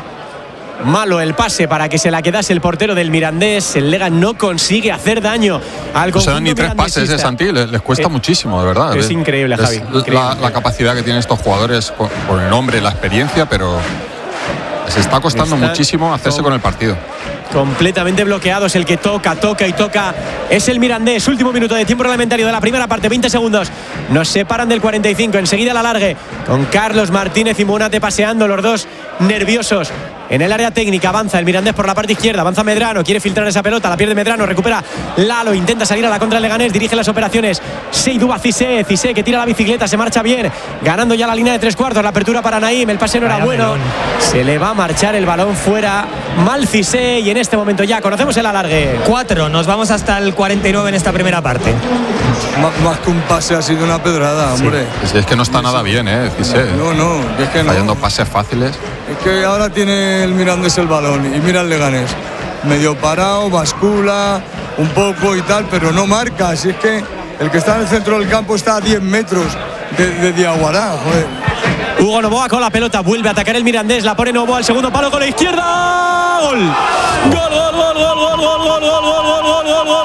Speaker 1: malo el pase para que se la quedase el portero del Mirandés. El Lega no consigue hacer daño al conjunto.
Speaker 10: No se dan ni 3 pases, Santi, les cuesta muchísimo, de verdad.
Speaker 1: Es increíble, Javi.
Speaker 10: Increíble. La capacidad que tienen estos jugadores por el nombre, la experiencia, pero les está costando muchísimo hacerse con el partido.
Speaker 1: Completamente bloqueados, el que toca es el Mirandés. Último minuto de tiempo reglamentario de la primera parte, 20 segundos. Nos separan del 45, enseguida la alargue con Carlos Martínez y Munate paseando, los dos nerviosos en el área técnica. Avanza el Mirandés por la parte izquierda, avanza Medrano, quiere filtrar esa pelota, la pierde Medrano, recupera Lalo, intenta salir a la contra del Leganés, dirige las operaciones Seydou Bacissé, Cissé que tira la bicicleta, se marcha bien, ganando ya la línea de 3/4, la apertura para Naim, el pase no era bueno, se le va a marchar el balón fuera, mal Cissé, y en este momento ya conocemos el alargue.
Speaker 3: 4, nos vamos hasta el 49 en esta primera parte.
Speaker 2: Más que un pase ha sido una pedrada, hombre.
Speaker 10: Es que no está nada bien, Cissé.
Speaker 2: No, es que no.
Speaker 10: Fallando pases fáciles.
Speaker 2: Es que ahora tiene el Mirandés el balón y mira el Leganés. Medio parado, bascula un poco y tal, pero no marca. Así es que el que está en el centro del campo está a 10 metros de Diaguará, joder.
Speaker 1: Hugo Novoa con la pelota, vuelve a atacar el Mirandés, la pone Novoa al segundo palo con la izquierda. ¡Gol! ¡Gol, gol, gol, gol, gol, gol, gol, gol, gol, gol, gol, gol, gol, gol,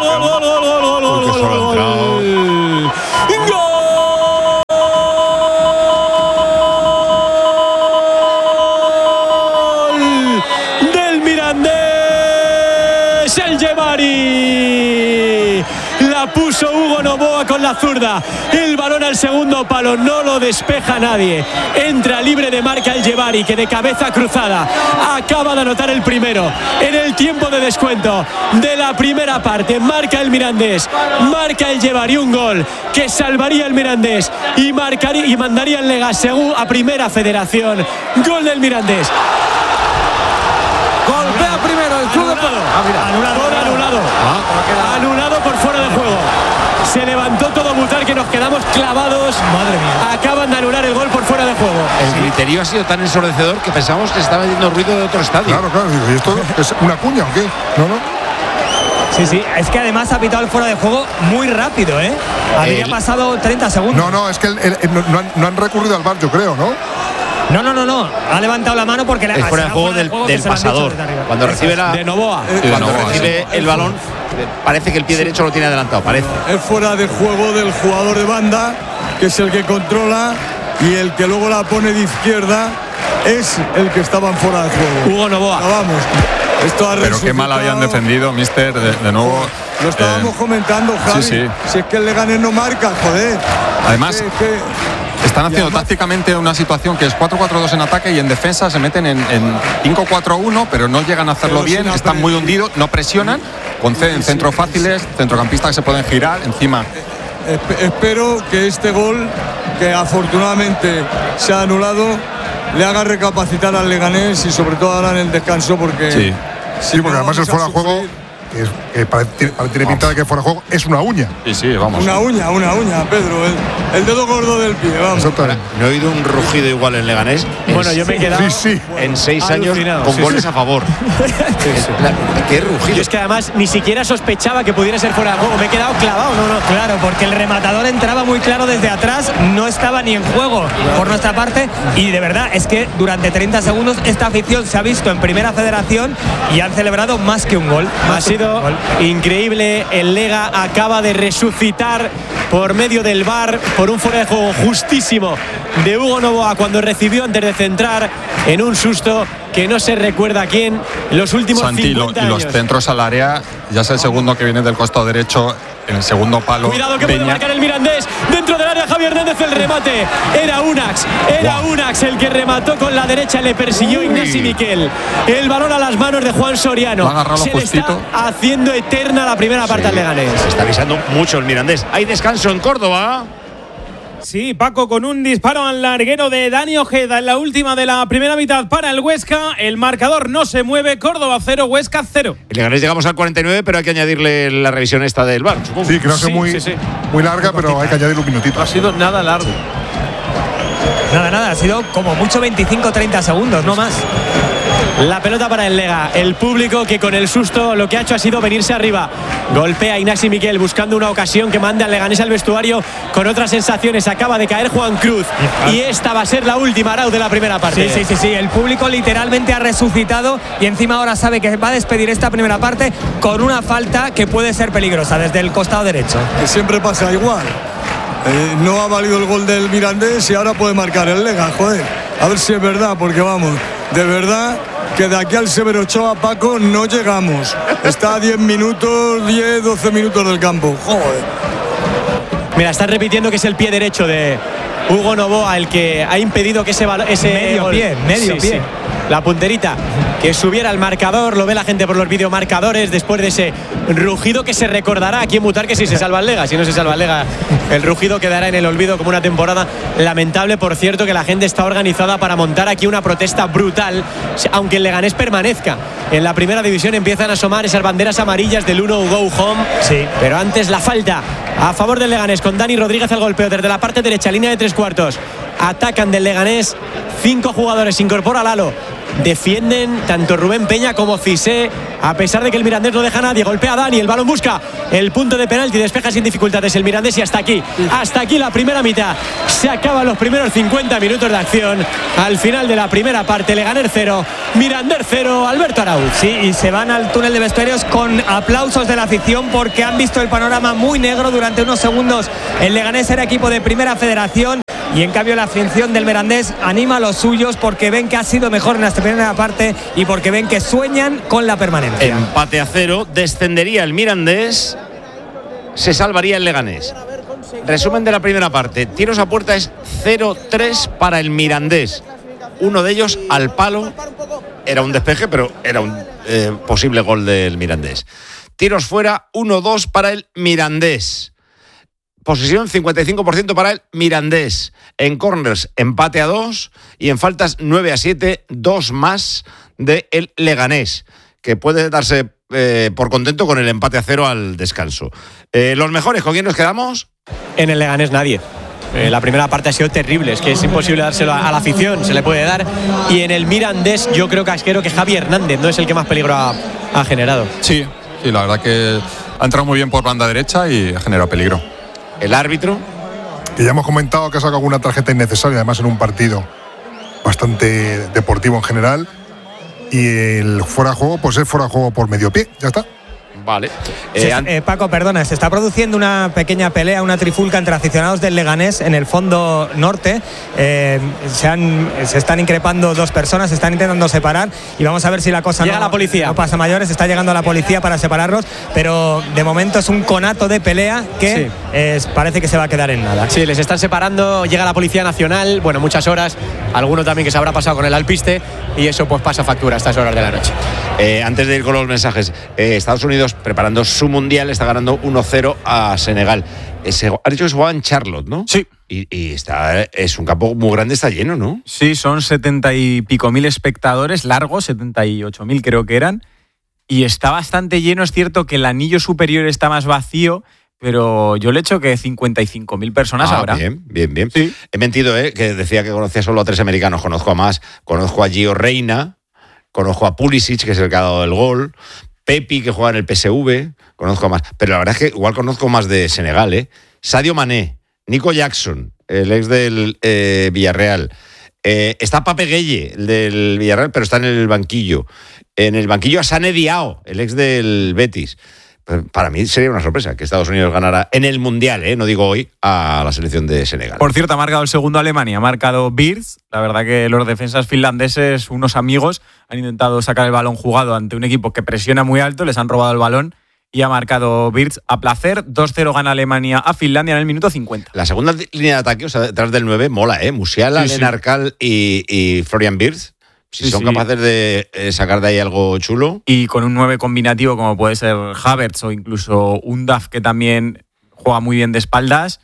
Speaker 1: del Mirandés, el Yebari. La puso Hugo Novoa con la zurda. El balón al segundo palo, no lo despeja nadie. Entra libre de marca el Yebari, que de cabeza cruzada acaba de anotar el primero en el tiempo de descuento de la primera parte. Marca el Mirandés, marca el Yebari, un gol que salvaría el Mirandés y mandaría el Lega a primera federación. Gol del Mirandés.
Speaker 12: Golpea primero el club de Palo.
Speaker 1: Anulado por fuera de juego. Se levantó todo Mutar, que nos quedamos clavados. Madre mía. Acaban de anular el gol por fuera de juego.
Speaker 4: El griterío ha sido tan ensordecedor que pensábamos que se estaba metiendo ruido de otro estadio.
Speaker 8: Claro. ¿Y esto es una cuña o qué? No.
Speaker 3: Sí, es que además ha pitado el fuera de juego muy rápido, Había pasado 30 segundos.
Speaker 8: No, es que no han recurrido al VAR, yo creo, ¿no?
Speaker 3: No. Ha levantado la mano porque
Speaker 4: es fuera de juego del pasador. Cuando recibe
Speaker 1: de Novoa.
Speaker 4: Cuando recibe el balón, parece que el pie derecho lo tiene adelantado. Parece.
Speaker 2: Es fuera de juego del jugador de banda, que es el que controla, y el que luego la pone de izquierda es el que estaba en fuera de juego.
Speaker 1: Hugo Novoa.
Speaker 2: Vamos.
Speaker 10: Pero qué mal habían defendido, mister, de nuevo.
Speaker 2: Lo estábamos comentando, Javi.
Speaker 10: Sí.
Speaker 2: Si es que el Leganés no marca, joder.
Speaker 10: Además, están haciendo tácticamente una situación que es 4-4-2 en ataque y en defensa se meten en 5-4-1, pero no llegan a hacerlo bien, están muy hundidos, no presionan, conceden centros fáciles, centrocampistas que se pueden girar encima.
Speaker 2: Espero que este gol, que afortunadamente se ha anulado, le haga recapacitar al Leganés y sobre todo ahora en el descanso, porque
Speaker 8: sí, porque además el fuera de juego, que tiene pinta de que fuera de juego, es una uña.
Speaker 10: Sí, vamos.
Speaker 2: Una uña, Pedro, el dedo gordo del pie, vamos.
Speaker 4: No he oído un rugido igual en Leganés.
Speaker 1: Bueno, yo me he quedado
Speaker 4: en 6 años con goles a favor. Qué rugido.
Speaker 1: Yo es que además ni siquiera sospechaba que pudiera ser fuera de juego. Me he quedado clavado. No.
Speaker 3: Claro, porque el rematador entraba muy claro desde atrás, no estaba ni en juego por nuestra parte, y de verdad es que durante 30 segundos esta afición se ha visto en primera federación y han celebrado más que un gol.
Speaker 1: Ha sido increíble. El Lega acaba de resucitar por medio del VAR por un fuera de juego justísimo de Hugo Novoa cuando recibió antes de centrar en un susto que no se recuerda a quién en los últimos 50 años.
Speaker 10: Y los centros al área, ya es el segundo que viene del costado derecho, en el segundo palo.
Speaker 1: Cuidado que puede marcar el Mirandés dentro del área. Javier Hernández, el remate. Era Unax el que remató con la derecha, le persiguió Ignasi Miquel. El balón a las manos de Juan Soriano. Se le está haciendo eterna la primera parte al Leganés.
Speaker 4: Se está avisando mucho el Mirandés. Hay descanso en Córdoba.
Speaker 6: Sí, Paco, con un disparo al larguero de Dani Ojeda en la última de la primera mitad para el Huesca. El marcador no se mueve. Córdoba 0, Huesca 0.
Speaker 4: El Leganés llegamos al 49, pero hay que añadirle la revisión esta del VAR.
Speaker 8: Sí, creo que muy larga, pero hay que añadirle un minutito.
Speaker 12: Ha sido nada largo.
Speaker 3: Nada, ha sido como mucho 25-30 segundos, no más.
Speaker 1: La pelota para el Lega. El público que con el susto lo que ha hecho ha sido venirse arriba. Golpea a Ignasi Miquel buscando una ocasión que manda al Leganés al vestuario con otras sensaciones. Acaba de caer Juan Cruz y esta va a ser la última, Arau, de la primera parte.
Speaker 3: Sí. El público literalmente ha resucitado y encima ahora sabe que va a despedir esta primera parte con una falta que puede ser peligrosa desde el costado derecho.
Speaker 2: Que siempre pasa igual. No ha valido el gol del Mirandés y ahora puede marcar el Lega, joder. A ver si es verdad, porque vamos, de verdad que de aquí al Severo Ochoa, Paco, no llegamos. Está a 10 minutos, 10, 12 minutos del campo, joder.
Speaker 1: Mira, están repitiendo que es el pie derecho de Hugo Novoa el que ha impedido que ese
Speaker 3: medio
Speaker 1: gol.
Speaker 3: pie.
Speaker 1: la punterita que subiera el marcador. Lo ve la gente por los videomarcadores después de ese rugido que se recordará aquí en Butarque si se salva el Lega. Si no se salva el Lega, el rugido quedará en el olvido como una temporada lamentable. Por cierto, que la gente está organizada para montar aquí una protesta brutal, aunque el Leganés permanezca en la primera división. Empiezan a asomar esas banderas amarillas del 1 go home.
Speaker 3: Sí.
Speaker 1: Pero antes la falta a favor del Leganés con Dani Rodríguez al golpeo desde la parte derecha, línea de 3/4. Atacan del Leganés, 5 jugadores, se incorpora Lalo. Defienden tanto Rubén Peña como Cissé, a pesar de que el Mirandés no deja a nadie. Golpea a Dani, el balón busca el punto de penalti, despeja sin dificultades el Mirandés y hasta aquí la primera mitad. Se acaban los primeros 50 minutos de acción. Al final de la primera parte, Leganés 0, Mirandés 0, Alberto Araúz.
Speaker 3: Sí, y se van al túnel de vestuarios con aplausos de la afición porque han visto el panorama muy negro durante unos segundos. El Leganés era equipo de primera federación. Y en cambio la afición del Mirandés anima a los suyos porque ven que ha sido mejor en esta primera parte y porque ven que sueñan con la permanencia.
Speaker 4: Empate a 0, descendería el Mirandés, se salvaría el Leganés. Resumen de la primera parte, tiros a puerta es 0-3 para el Mirandés. Uno de ellos al palo, era un despeje, pero era un posible gol del Mirandés. Tiros fuera, 1-2 para el Mirandés. Posesión 55% para el Mirandés. En corners, empate a 2. Y en faltas, 9-7, 2 más de el Leganés, que puede darse por contento con el empate a 0 al descanso. Los mejores, ¿con quién nos quedamos?
Speaker 1: En el Leganés nadie. La primera parte ha sido terrible, es que es imposible dárselo a la afición, se le puede dar. Y en el Mirandés yo creo que Javi Hernández no es el que más peligro ha generado.
Speaker 10: Sí, la verdad que ha entrado muy bien por banda derecha y ha generado peligro.
Speaker 4: El árbitro,
Speaker 8: que ya hemos comentado que ha sacado una tarjeta innecesaria, además en un partido bastante deportivo en general, y el fuera de juego pues es fuera de juego por medio pie, ya está.
Speaker 4: Vale.
Speaker 3: Paco, perdona, se está produciendo una pequeña pelea, una trifulca entre aficionados del Leganés en el fondo norte. Se están increpando 2 personas, se están intentando separar y vamos a ver si la cosa
Speaker 1: llega la policía.
Speaker 3: No pasa mayores. Está llegando la policía para separarlos, pero de momento es un conato de pelea que parece que se va a quedar en nada.
Speaker 1: Sí, les están separando, llega la Policía Nacional, bueno, muchas horas, alguno también que se habrá pasado con el alpiste y eso pues pasa factura a estas horas de la noche.
Speaker 4: Antes de ir con los mensajes, Estados Unidos preparando su mundial, está ganando 1-0 a Senegal. Ha dicho que se jugaba en Charlotte, ¿no?
Speaker 9: Sí.
Speaker 4: Y es un campo muy grande, está lleno, ¿no?
Speaker 9: Sí, son 70 y pico mil espectadores, largos, 78.000 creo que eran. Y está bastante lleno, es cierto que el anillo superior está más vacío, pero yo le echo que 55.000 personas habrá.
Speaker 4: Bien.
Speaker 9: Sí.
Speaker 4: He mentido, que decía que conocía solo a 3 americanos, conozco a más. Conozco a Gio Reyna, conozco a Pulisic, que es el que ha dado el gol, Pepi, que juega en el PSV, conozco más. Pero la verdad es que igual conozco más de Senegal, Sadio Mané, Nico Jackson, el ex del Villarreal. Está Pape Gueye, el del Villarreal, pero está en el banquillo. En el banquillo Assane Diao, el ex del Betis. Para mí sería una sorpresa que Estados Unidos ganara en el Mundial, no digo hoy, a la selección de Senegal.
Speaker 9: Por cierto, ha marcado el segundo Alemania, ha marcado Wirtz. La verdad que los defensas finlandeses, unos amigos, han intentado sacar el balón jugado ante un equipo que presiona muy alto, les han robado el balón y ha marcado Wirtz a placer. 2-0 gana Alemania a Finlandia en el minuto 50.
Speaker 4: La segunda línea de ataque, o sea, detrás del 9, mola, Musiala,
Speaker 9: Sí.
Speaker 4: Lenarcal y Florian Wirtz. Si son capaces de sacar de ahí algo chulo.
Speaker 9: Y con un 9 combinativo como puede ser Havertz o incluso un Duff que también juega muy bien de espaldas,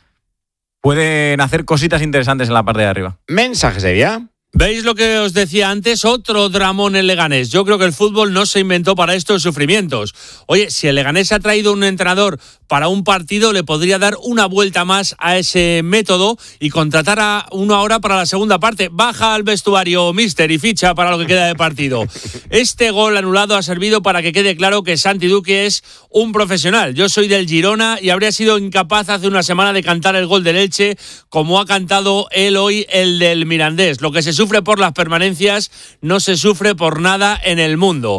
Speaker 9: pueden hacer cositas interesantes en la parte de arriba.
Speaker 4: Mensajes, Sevilla.
Speaker 13: ¿Veis lo que os decía antes? Otro dramón en Leganés. Yo creo que el fútbol no se inventó para estos sufrimientos. Oye, si el Leganés ha traído un entrenador para un partido, le podría dar una vuelta más a ese método y contratar a uno ahora para la segunda parte. Baja al vestuario, mister, y ficha para lo que queda de partido. Este gol anulado ha servido para que quede claro que Santi Duque es un profesional. Yo soy del Girona y habría sido incapaz hace una semana de cantar el gol del Elche como ha cantado él hoy el del Mirandés. Lo que se sufre por las permanencias no se sufre por nada en el mundo.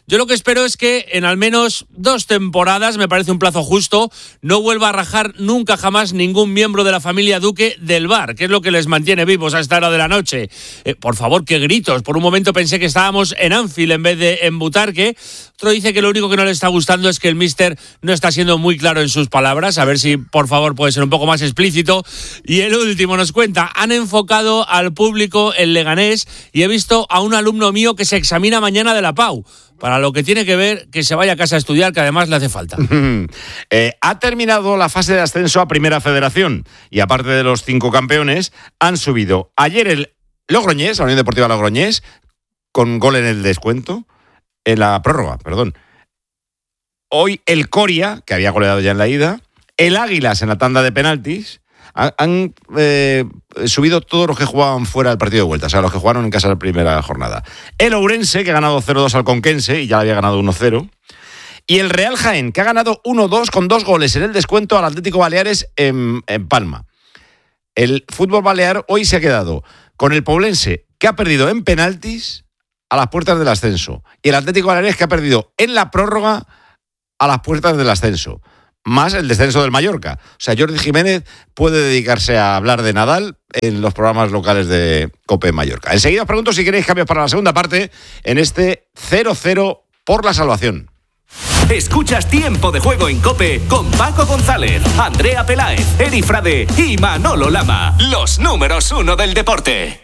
Speaker 13: Yo lo que espero es que en al menos 2 temporadas, me parece un plazo justo, no vuelva a rajar nunca jamás ningún miembro de la familia Duque del bar, que es lo que les mantiene vivos a esta hora de la noche. Por favor, qué gritos. Por un momento pensé que estábamos en Anfield en vez de en Butarque. Otro dice que lo único que no le está gustando es que el míster no está siendo muy claro en sus palabras. A ver si, por favor, puede ser un poco más explícito. Y el último nos cuenta, han enfocado al público en Leganés y he visto a un alumno mío que se examina mañana de la PAU. Para lo que tiene que ver, que se vaya a casa a estudiar, que además le hace falta.
Speaker 4: Ha terminado la fase de ascenso a Primera Federación y aparte de los 5 campeones, han subido ayer el Logroñés, la Unión Deportiva Logroñés, con gol en el descuento, en la prórroga, perdón. Hoy el Coria, que había goleado ya en la ida, el Águilas en la tanda de penaltis. Han subido todos los que jugaban fuera del partido de vuelta, o sea, los que jugaron en casa la primera jornada. El Ourense, que ha ganado 0-2 al Conquense y ya le había ganado 1-0. Y el Real Jaén, que ha ganado 1-2 con 2 goles en el descuento al Atlético Baleares en Palma. El fútbol balear hoy se ha quedado con el Poblense, que ha perdido en penaltis a las puertas del ascenso. Y el Atlético Baleares, que ha perdido en la prórroga a las puertas del ascenso. Más el descenso del Mallorca. O sea, Jordi Jiménez puede dedicarse a hablar de Nadal en los programas locales de COPE Mallorca. Enseguida os pregunto si queréis cambios para la segunda parte en este 0-0 por la salvación.
Speaker 14: Escuchas Tiempo de Juego en COPE con Paco González, Andrea Peláez, Eri Frade y Manolo Lama. Los números 1 del deporte.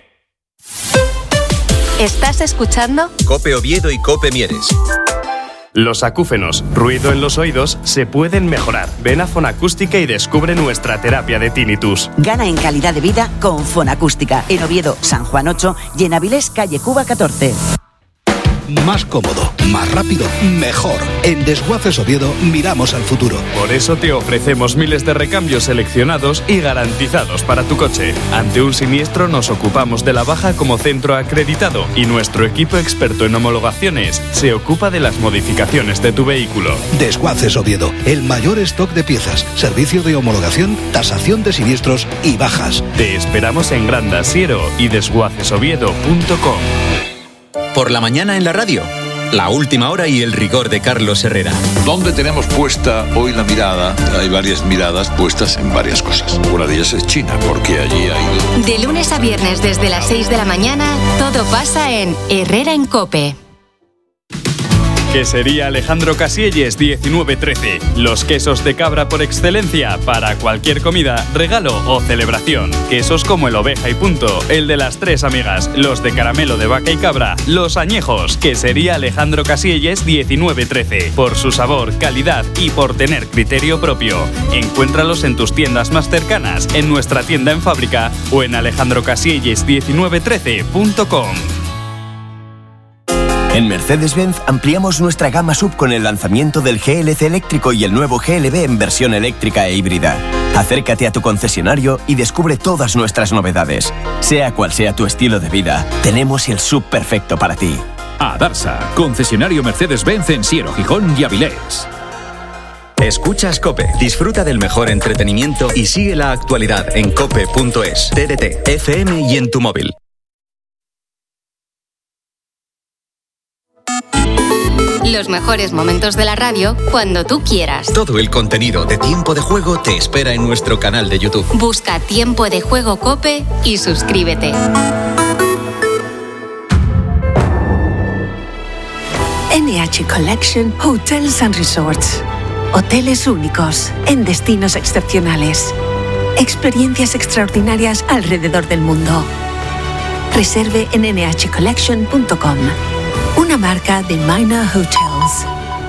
Speaker 15: ¿Estás escuchando?
Speaker 16: COPE Oviedo y COPE Mieres.
Speaker 17: Los acúfenos, ruido en los oídos, se pueden mejorar. Ven a Fonacústica y descubre nuestra terapia de tinnitus.
Speaker 18: Gana en calidad de vida con Fonacústica. En Oviedo, San Juan 8 y en Avilés, calle Cuba 14.
Speaker 19: Más cómodo, más rápido, mejor. En Desguaces Oviedo miramos al futuro.
Speaker 17: Por eso te ofrecemos miles de recambios seleccionados y garantizados para tu coche. Ante un siniestro nos ocupamos de la baja como centro acreditado y nuestro equipo experto en homologaciones se ocupa de las modificaciones de tu vehículo.
Speaker 19: Desguaces Oviedo, el mayor stock de piezas, servicio de homologación, tasación de siniestros y bajas.
Speaker 17: Te esperamos en Granda Siero y desguacesoviedo.com.
Speaker 16: Por la mañana en la radio, la última hora y el rigor de Carlos Herrera.
Speaker 20: ¿Dónde tenemos puesta hoy la mirada? Hay varias miradas puestas en varias cosas. Una de ellas es China, porque allí ha ido...
Speaker 15: De lunes a viernes desde las 6 de la mañana, todo pasa en Herrera en COPE.
Speaker 17: Quesería Alejandro Casielles 1913. Los quesos de cabra por excelencia para cualquier comida, regalo o celebración. Quesos como el Oveja y Punto, el de las 3 amigas, los de caramelo de vaca y cabra, los añejos. Quesería Alejandro Casielles 1913. Por su sabor, calidad y por tener criterio propio. Encuéntralos en tus tiendas más cercanas, en nuestra tienda en fábrica o en alejandrocasielles1913.com.
Speaker 21: En Mercedes-Benz ampliamos nuestra gama SUV con el lanzamiento del GLC eléctrico y el nuevo GLB en versión eléctrica e híbrida. Acércate a tu concesionario y descubre todas nuestras novedades. Sea cual sea tu estilo de vida, tenemos el SUV perfecto para ti.
Speaker 22: Adarsa, concesionario Mercedes-Benz en Siero, Gijón y Avilés.
Speaker 11: Escuchas COPE. Disfruta del mejor entretenimiento y sigue la actualidad en cope.es, TDT, FM y en tu móvil.
Speaker 15: Los mejores momentos de la radio cuando tú quieras.
Speaker 11: Todo el contenido de Tiempo de Juego te espera en nuestro canal de YouTube.
Speaker 15: Busca Tiempo de Juego COPE y suscríbete.
Speaker 23: NH Collection Hotels and Resorts. Hoteles únicos en destinos excepcionales. Experiencias extraordinarias alrededor del mundo. Reserve en nhcollection.com. Una marca de Minor Hotels.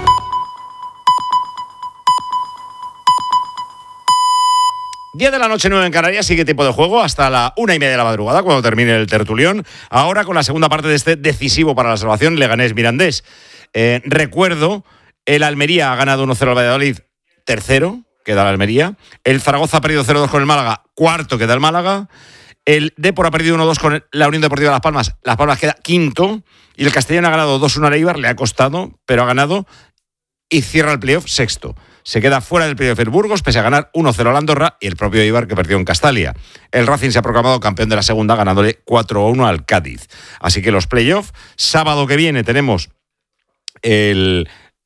Speaker 4: Día de la noche, 9 en Canarias, sigue Tiempo de Juego hasta la 1:30 de la madrugada, cuando termine el tertulión. Ahora con la segunda parte de este decisivo para la salvación, Leganés-Mirandés. Recuerdo, el Almería ha ganado 1-0 al Valladolid, tercero, queda el Almería. El Zaragoza ha perdido 0-2 con el Málaga, cuarto queda el Málaga. El Depor ha perdido 1-2 con la Unión Deportiva Las Palmas. Las Palmas queda quinto. Y el Castellón ha ganado 2-1 al Eibar. Le ha costado, pero ha ganado. Y cierra el playoff sexto. Se queda fuera del playoff el Burgos, pese a ganar 1-0 al Andorra y el propio Eibar, que perdió en Castalia. El Racing se ha proclamado campeón de la segunda, ganándole 4-1 al Cádiz. Así que los playoffs, sábado que viene tenemos el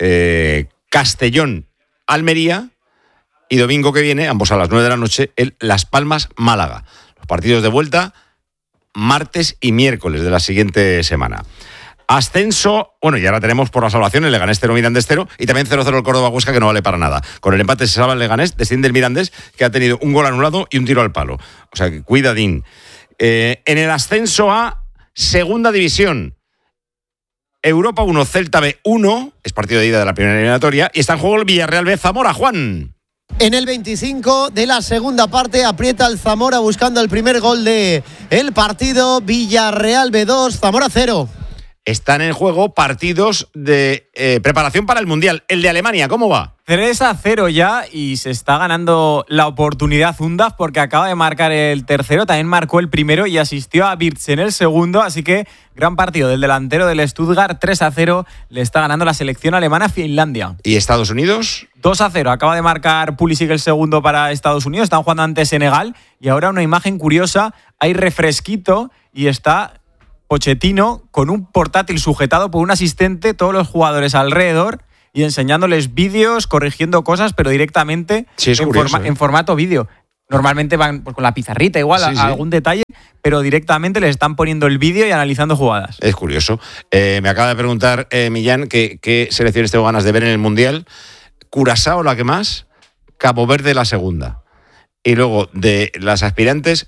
Speaker 4: Castellón-Almería y domingo que viene, ambos a las 9 de la noche, el Las Palmas-Málaga. Los partidos de vuelta martes y miércoles de la siguiente semana. Ascenso, bueno, y ahora tenemos por la salvación el Leganés 0, Mirandés 0 y también 0-0 el Córdoba-Huesca, que no vale para nada. Con el empate se salva el Leganés, desciende el Mirandés, que ha tenido un gol anulado y un tiro al palo. O sea, que cuidadín. En el ascenso a Segunda División, Europa 1, Celta B 1, es partido de ida de la primera eliminatoria, y está en juego el Villarreal B Zamora. Juan.
Speaker 5: En el 25 de la segunda parte aprieta el Zamora buscando el primer gol de el partido. Villarreal B2, Zamora 0.
Speaker 4: Están en juego partidos de preparación para el Mundial. El de Alemania, ¿cómo va?
Speaker 9: 3-0 ya, y se está ganando la oportunidad Undav porque acaba de marcar el tercero, también marcó el primero y asistió a Wirtz en el segundo, así que gran partido del delantero del Stuttgart. 3-0 le está ganando la selección alemana a Finlandia.
Speaker 4: ¿Y Estados Unidos?
Speaker 9: 2-0, acaba de marcar Pulisic el segundo para Estados Unidos, están jugando ante Senegal y ahora una imagen curiosa, hay refresquito y está Pochettino con un portátil sujetado por un asistente, todos los jugadores alrededor y enseñándoles vídeos, corrigiendo cosas, pero directamente en formato vídeo. Normalmente van pues, con la pizarrita igual, a algún detalle, pero directamente les están poniendo el vídeo y analizando jugadas.
Speaker 4: Es curioso. Me acaba de preguntar Millán qué selecciones tengo ganas de ver en el Mundial. Curazao la que más, Cabo Verde la segunda. Y luego de las aspirantes,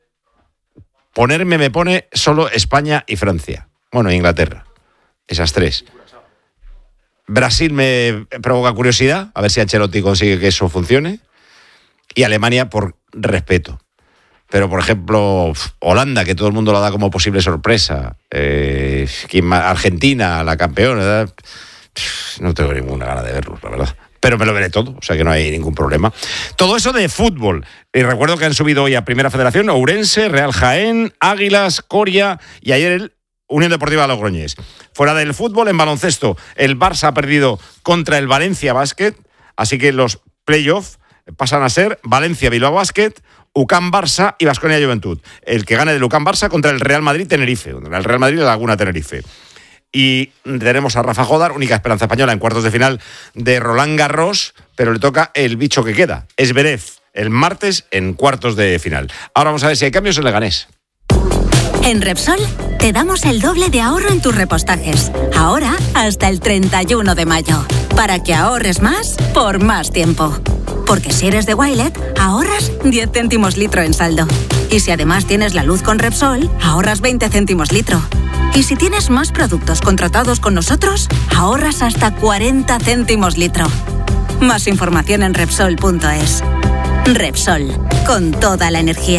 Speaker 4: me pone solo España y Francia. Bueno, Inglaterra. Esas tres. Brasil me provoca curiosidad, a ver si Ancelotti consigue que eso funcione. Y Alemania por respeto. Pero, por ejemplo, Holanda, que todo el mundo la da como posible sorpresa. Argentina, la campeona. ¿Verdad? No tengo ninguna gana de verlos, la verdad. Pero me lo veré todo, o sea que no hay ningún problema. Todo eso de fútbol. Y recuerdo que han subido hoy a Primera Federación Ourense, Real Jaén, Águilas, Coria y ayer el Unión Deportiva Logroñés. Fuera del fútbol, en baloncesto, el Barça ha perdido contra el Valencia Basket, así que los playoffs pasan a ser Valencia-Bilbao Basket, UCAM Barça y Baskonia Juventud. El que gane del UCAM Barça contra el Real Madrid Tenerife, el Real Madrid Laguna Tenerife. Y tenemos a Rafa Jodar, única esperanza española en cuartos de final de Roland Garros, pero le toca el bicho que queda, Zverev, el martes en cuartos de final. Ahora vamos a ver si hay cambios en Leganés.
Speaker 6: En Repsol te damos el doble de ahorro en tus repostajes. Ahora hasta el 31 de mayo. Para que ahorres más por más tiempo. Porque si eres de Wilet, ahorras 10 céntimos litro en saldo. Y si además tienes la luz con Repsol, ahorras 20 céntimos litro. Y si tienes más productos contratados con nosotros, ahorras hasta 40 céntimos litro. Más información en Repsol.es. Repsol, con toda la energía.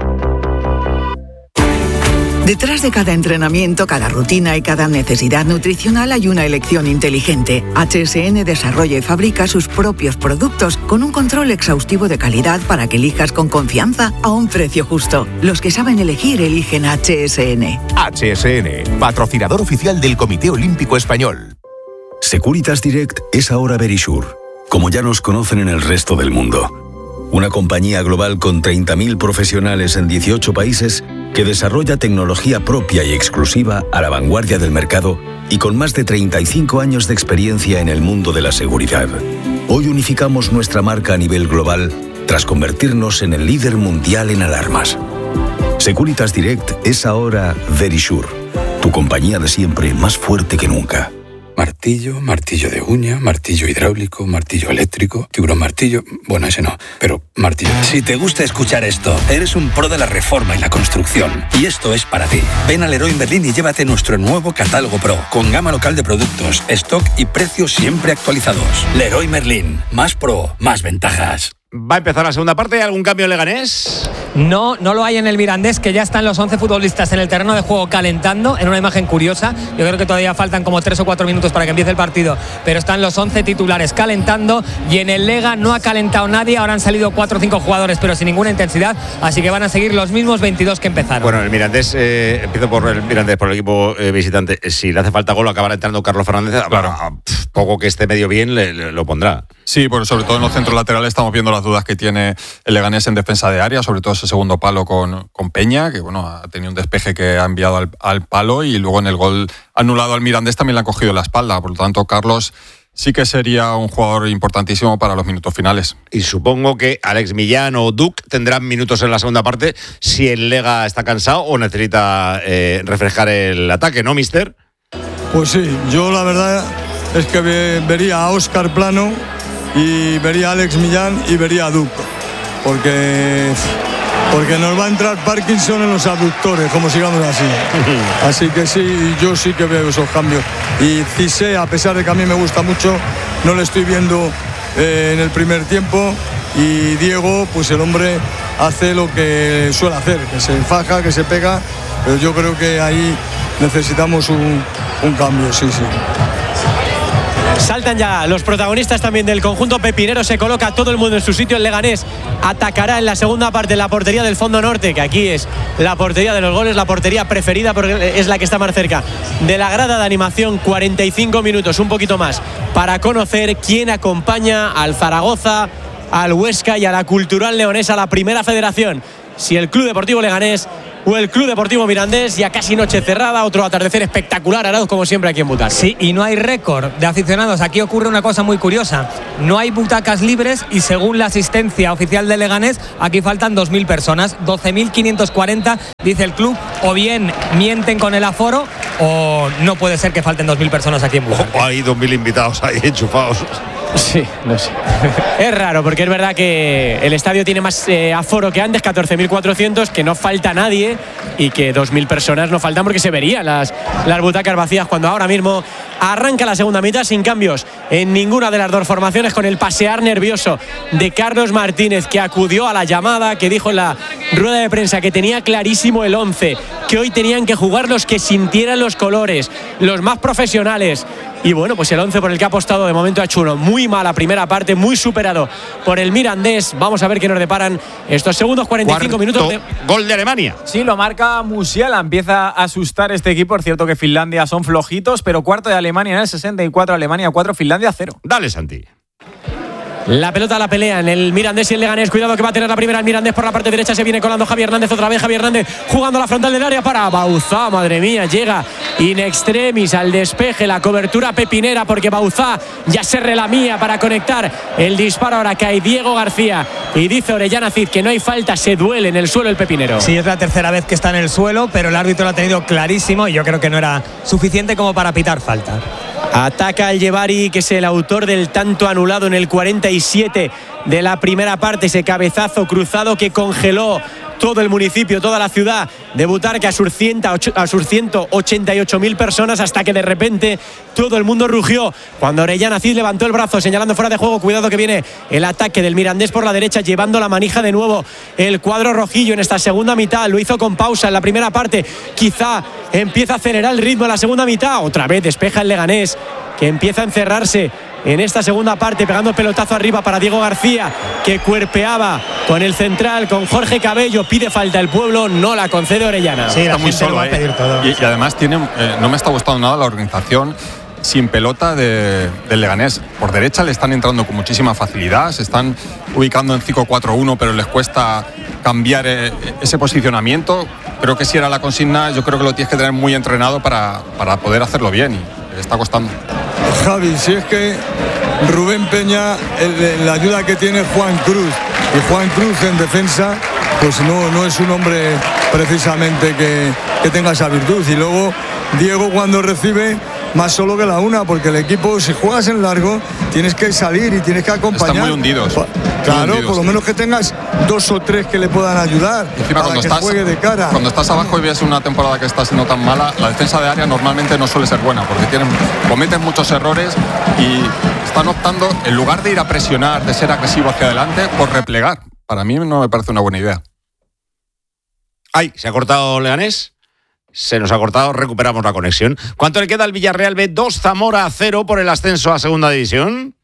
Speaker 7: Detrás de cada entrenamiento, cada rutina y cada necesidad nutricional hay una elección inteligente. HSN desarrolla y fabrica sus propios productos con un control exhaustivo de calidad para que elijas con confianza a un precio justo. Los que saben elegir eligen HSN.
Speaker 24: HSN, patrocinador oficial del Comité Olímpico Español.
Speaker 25: Securitas Direct es ahora Verisure, como ya nos conocen en el resto del mundo. Una compañía global con 30.000 profesionales en 18 países que desarrolla tecnología propia y exclusiva a la vanguardia del mercado y con más de 35 años de experiencia en el mundo de la seguridad. Hoy unificamos nuestra marca a nivel global tras convertirnos en el líder mundial en alarmas. Securitas Direct es ahora Verisure, tu compañía de siempre más fuerte que nunca.
Speaker 26: Martillo, martillo de uña, martillo hidráulico, martillo eléctrico, tiburón martillo... Bueno, ese no, pero martillo.
Speaker 19: Si te gusta escuchar esto, eres un pro de la reforma y la construcción. Y esto es para ti. Ven a Leroy Merlin y llévate nuestro nuevo catálogo Pro, con gama local de productos, stock y precios siempre actualizados. Leroy Merlin, más pro, más ventajas.
Speaker 4: Va a empezar la segunda parte. ¿Algún cambio en Leganés?
Speaker 3: No lo hay en el Mirandés, que ya están los 11 futbolistas en el terreno de juego calentando, en una imagen curiosa. Yo creo que todavía faltan como 3 o 4 minutos para que empiece el partido, pero están los 11 titulares calentando, y en el Lega no ha calentado nadie. Ahora han salido 4 o 5 jugadores, pero sin ninguna intensidad, así que van a seguir los mismos 22 que empezaron.
Speaker 4: Bueno, el Mirandés, empiezo por el Mirandés, por el equipo visitante. Si le hace falta gol, acabará entrando Carlos Fernández. Claro. Poco que esté medio bien, lo pondrá.
Speaker 1: Sí, porque sobre todo en los centros laterales estamos viendo las dudas que tiene el Leganés en defensa de área, sobre todo ese segundo palo con Peña, que bueno, ha tenido un despeje que ha enviado al palo, y luego en el gol anulado al Mirandés también le han cogido la espalda. Por lo tanto, Carlos sí que sería un jugador importantísimo para los minutos finales.
Speaker 4: Y supongo que Alex Millán o Duc tendrán minutos en la segunda parte si el Lega está cansado o necesita refrescar el ataque, ¿no, mister?
Speaker 2: Pues sí, yo la verdad es que vería a Óscar Plano y vería a Alex Millán y vería a Duc, porque nos va a entrar Parkinson en los abductores, como sigamos así. Así que sí, yo sí que veo esos cambios. Y Cissé, a pesar de que a mí me gusta mucho, no le estoy viendo en el primer tiempo. Y Diego, pues el hombre hace lo que suele hacer, que se faja, que se pega, pero yo creo que ahí necesitamos un cambio, sí.
Speaker 8: Saltan ya los protagonistas también del conjunto pepinero, se coloca todo el mundo en su sitio. El Leganés atacará en la segunda parte la portería del fondo norte, que aquí es la portería de los goles, la portería preferida porque es la que está más cerca de la grada de animación. 45 minutos, un poquito más, para conocer quién acompaña al Zaragoza, al Huesca y a la Cultural Leonesa, a la Primera Federación. Si el Club Deportivo Leganés o el Club Deportivo Mirandés. Ya casi noche cerrada, otro atardecer espectacular, Arauz, como siempre aquí en Butaca.
Speaker 3: Sí, y no hay récord de aficionados. Aquí ocurre una cosa muy curiosa. No hay butacas libres y según la asistencia oficial de Leganés, aquí faltan 2.000 personas, 12.540, dice el club. O bien mienten con el aforo o no puede ser que falten 2.000 personas aquí en Butaca.
Speaker 4: Hay 2.000 invitados ahí enchufados.
Speaker 8: Sí, no sé. Es raro porque es verdad que el estadio tiene más aforo que antes, 14.400, que no falta nadie y que 2.000 personas no faltan porque se verían las butacas vacías cuando ahora mismo arranca la segunda mitad sin cambios en ninguna de las dos formaciones, con el pasear nervioso de Carlos Martínez, que acudió a la llamada, que dijo en la rueda de prensa que tenía clarísimo el 11, que hoy tenían que jugar los que sintieran los colores, los más profesionales. Y bueno, pues el 11 por el que ha apostado de momento ha hecho uno muy mala primera parte, muy superado por el Mirandés. Vamos a ver qué nos deparan estos segundos 45 minutos.
Speaker 4: Gol de Alemania.
Speaker 9: Sí, lo marca Musiala. Empieza a asustar este equipo. Es cierto que Finlandia son flojitos, pero cuarto de Alemania en el 64, Alemania 4, Finlandia 0.
Speaker 4: Dale, Santi.
Speaker 8: La pelota la pelea en el Mirandés y el Leganés. Cuidado que va a tener la primera el Mirandés por la parte derecha. Se viene colando Javi Hernández otra vez. Javi Hernández jugando a la frontal del área para Bauzá. Madre mía, llega in extremis al despeje. La cobertura pepinera porque Bauzá ya se relamía para conectar el disparo. Ahora cae Diego García y dice Orellana Cid que no hay falta. Se duele en el suelo el pepinero.
Speaker 3: Sí, es la tercera vez que está en el suelo, pero el árbitro lo ha tenido clarísimo y yo creo que no era suficiente como para pitar falta.
Speaker 8: Ataca el Yevari, que es el autor del tanto anulado en el 47 de la primera parte. Ese cabezazo cruzado que congeló todo el municipio, toda la ciudad de Butarque a sus 188.000 personas, hasta que de repente todo el mundo rugió cuando Orellana Cid levantó el brazo señalando fuera de juego. Cuidado que viene el ataque del Mirandés por la derecha, llevando la manija de nuevo el cuadro rojillo en esta segunda mitad. Lo hizo con pausa en la primera parte, quizá empieza a acelerar el ritmo en la segunda mitad. Otra vez despeja el Leganés, que empieza a encerrarse en esta segunda parte, pegando el pelotazo arriba para Diego García, que cuerpeaba con el central, con Jorge Cabello. Pide falta el Pueblo, no la concede Orellana.
Speaker 1: Sí, está muy solo, y además no me está gustando nada la organización sin pelota del Leganés. Por derecha le están entrando con muchísima facilidad, se están ubicando en 5-4-1, pero les cuesta cambiar ese posicionamiento. Creo que si era la consigna, yo creo que lo tienes que tener muy entrenado para poder hacerlo bien, y le está costando.
Speaker 2: Javi, si es que Rubén Peña, la ayuda que tiene Juan Cruz, y Juan Cruz en defensa, pues no es un hombre precisamente que tenga esa virtud. Y luego Diego, cuando recibe, más solo que la una, porque el equipo, si juegas en largo, tienes que salir y tienes que acompañar.
Speaker 1: Están muy hundidos.
Speaker 2: Claro,
Speaker 1: muy hundidos,
Speaker 2: por lo menos que tengas 2 o 3 que le puedan ayudar.
Speaker 1: Y encima,
Speaker 2: para que juegue de cara.
Speaker 1: Cuando estás abajo y ves una temporada que está siendo tan mala, la defensa de área normalmente no suele ser buena, porque cometen muchos errores y están optando, en lugar de ir a presionar, de ser agresivo hacia adelante, por replegar. Para mí no me parece una buena idea.
Speaker 4: Ay, ¿se ha cortado Leganés? Se nos ha cortado, recuperamos la conexión. ¿Cuánto le queda al Villarreal B? 2, Zamora 0 por el ascenso a segunda división.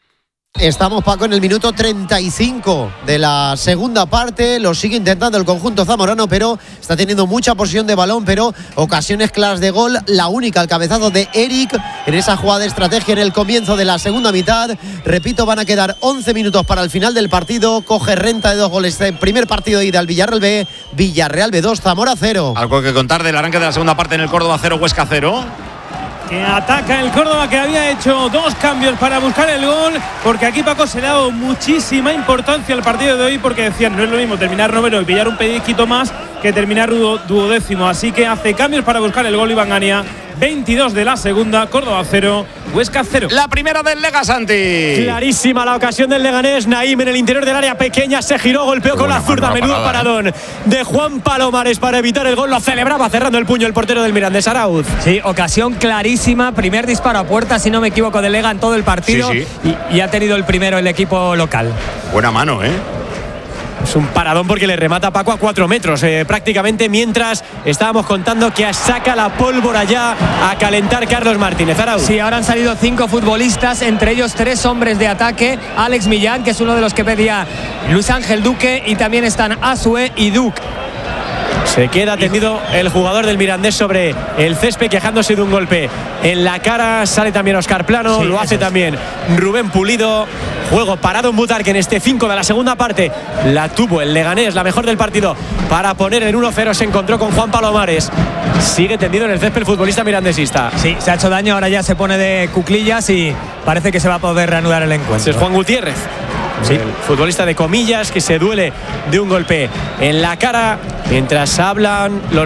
Speaker 5: Estamos, Paco, en el minuto 35 de la segunda parte. Lo sigue intentando el conjunto zamorano, pero está teniendo mucha posesión de balón, pero ocasiones claras de gol. La única, el cabezazo de Eric en esa jugada de estrategia en el comienzo de la segunda mitad. Repito, van a quedar 11 minutos para el final del partido. Coge renta de 2 goles. Primer partido de ida al Villarreal B. Villarreal B2, Zamora 0.
Speaker 4: Algo que contar del arranque de la segunda parte en el Córdoba 0, Huesca 0.
Speaker 10: Que ataca el Córdoba, que había hecho 2 cambios para buscar el gol, porque aquí, Paco, se le ha dado muchísima importancia al partido de hoy, porque decían, no es lo mismo terminar noveno y pillar un pellizquito más que terminar duodécimo, así que hace cambios para buscar el gol Iván Gania. 22 de la segunda, Córdoba 0, Huesca 0.
Speaker 4: La primera del Lega, Santi.
Speaker 8: Clarísima la ocasión del Leganés. Naim en el interior del área pequeña se giró, golpeó con la zurda. Menudo paradón de Juan Palomares para evitar el gol. Lo celebraba cerrando el puño el portero del Mirandés, Arauz.
Speaker 3: Sí, ocasión clarísima. Primer disparo a puerta, si no me equivoco, de Lega en todo el partido.
Speaker 4: Sí.
Speaker 3: Y ha tenido el primero el equipo local.
Speaker 4: Buena mano, ¿eh?
Speaker 8: Es un paradón porque le remata a Paco a 4 metros prácticamente, mientras estábamos contando que saca la pólvora ya a calentar Carlos Martínez. Arauz.
Speaker 3: Sí, ahora han salido 5 futbolistas, entre ellos 3 hombres de ataque. Alex Millán, que es uno de los que pedía Luis Ángel Duque, y también están Asue y Duque.
Speaker 8: Se queda tendido el jugador del Mirandés sobre el césped, quejándose de un golpe en la cara. Sale también Óscar Plano, sí, lo hace también Rubén Pulido. Juego parado en Butarque en este 5 de la segunda parte. La tuvo el Leganés, la mejor del partido, para poner en 1-0. Se encontró con Juan Palomares. Sigue tendido en el césped el futbolista mirandesista.
Speaker 3: Sí, se ha hecho daño, ahora ya se pone de cuclillas y parece que se va a poder reanudar el encuentro.
Speaker 8: Es Juan Gutiérrez. Sí. El futbolista de Comillas, que se duele de un golpe en la cara mientras hablan los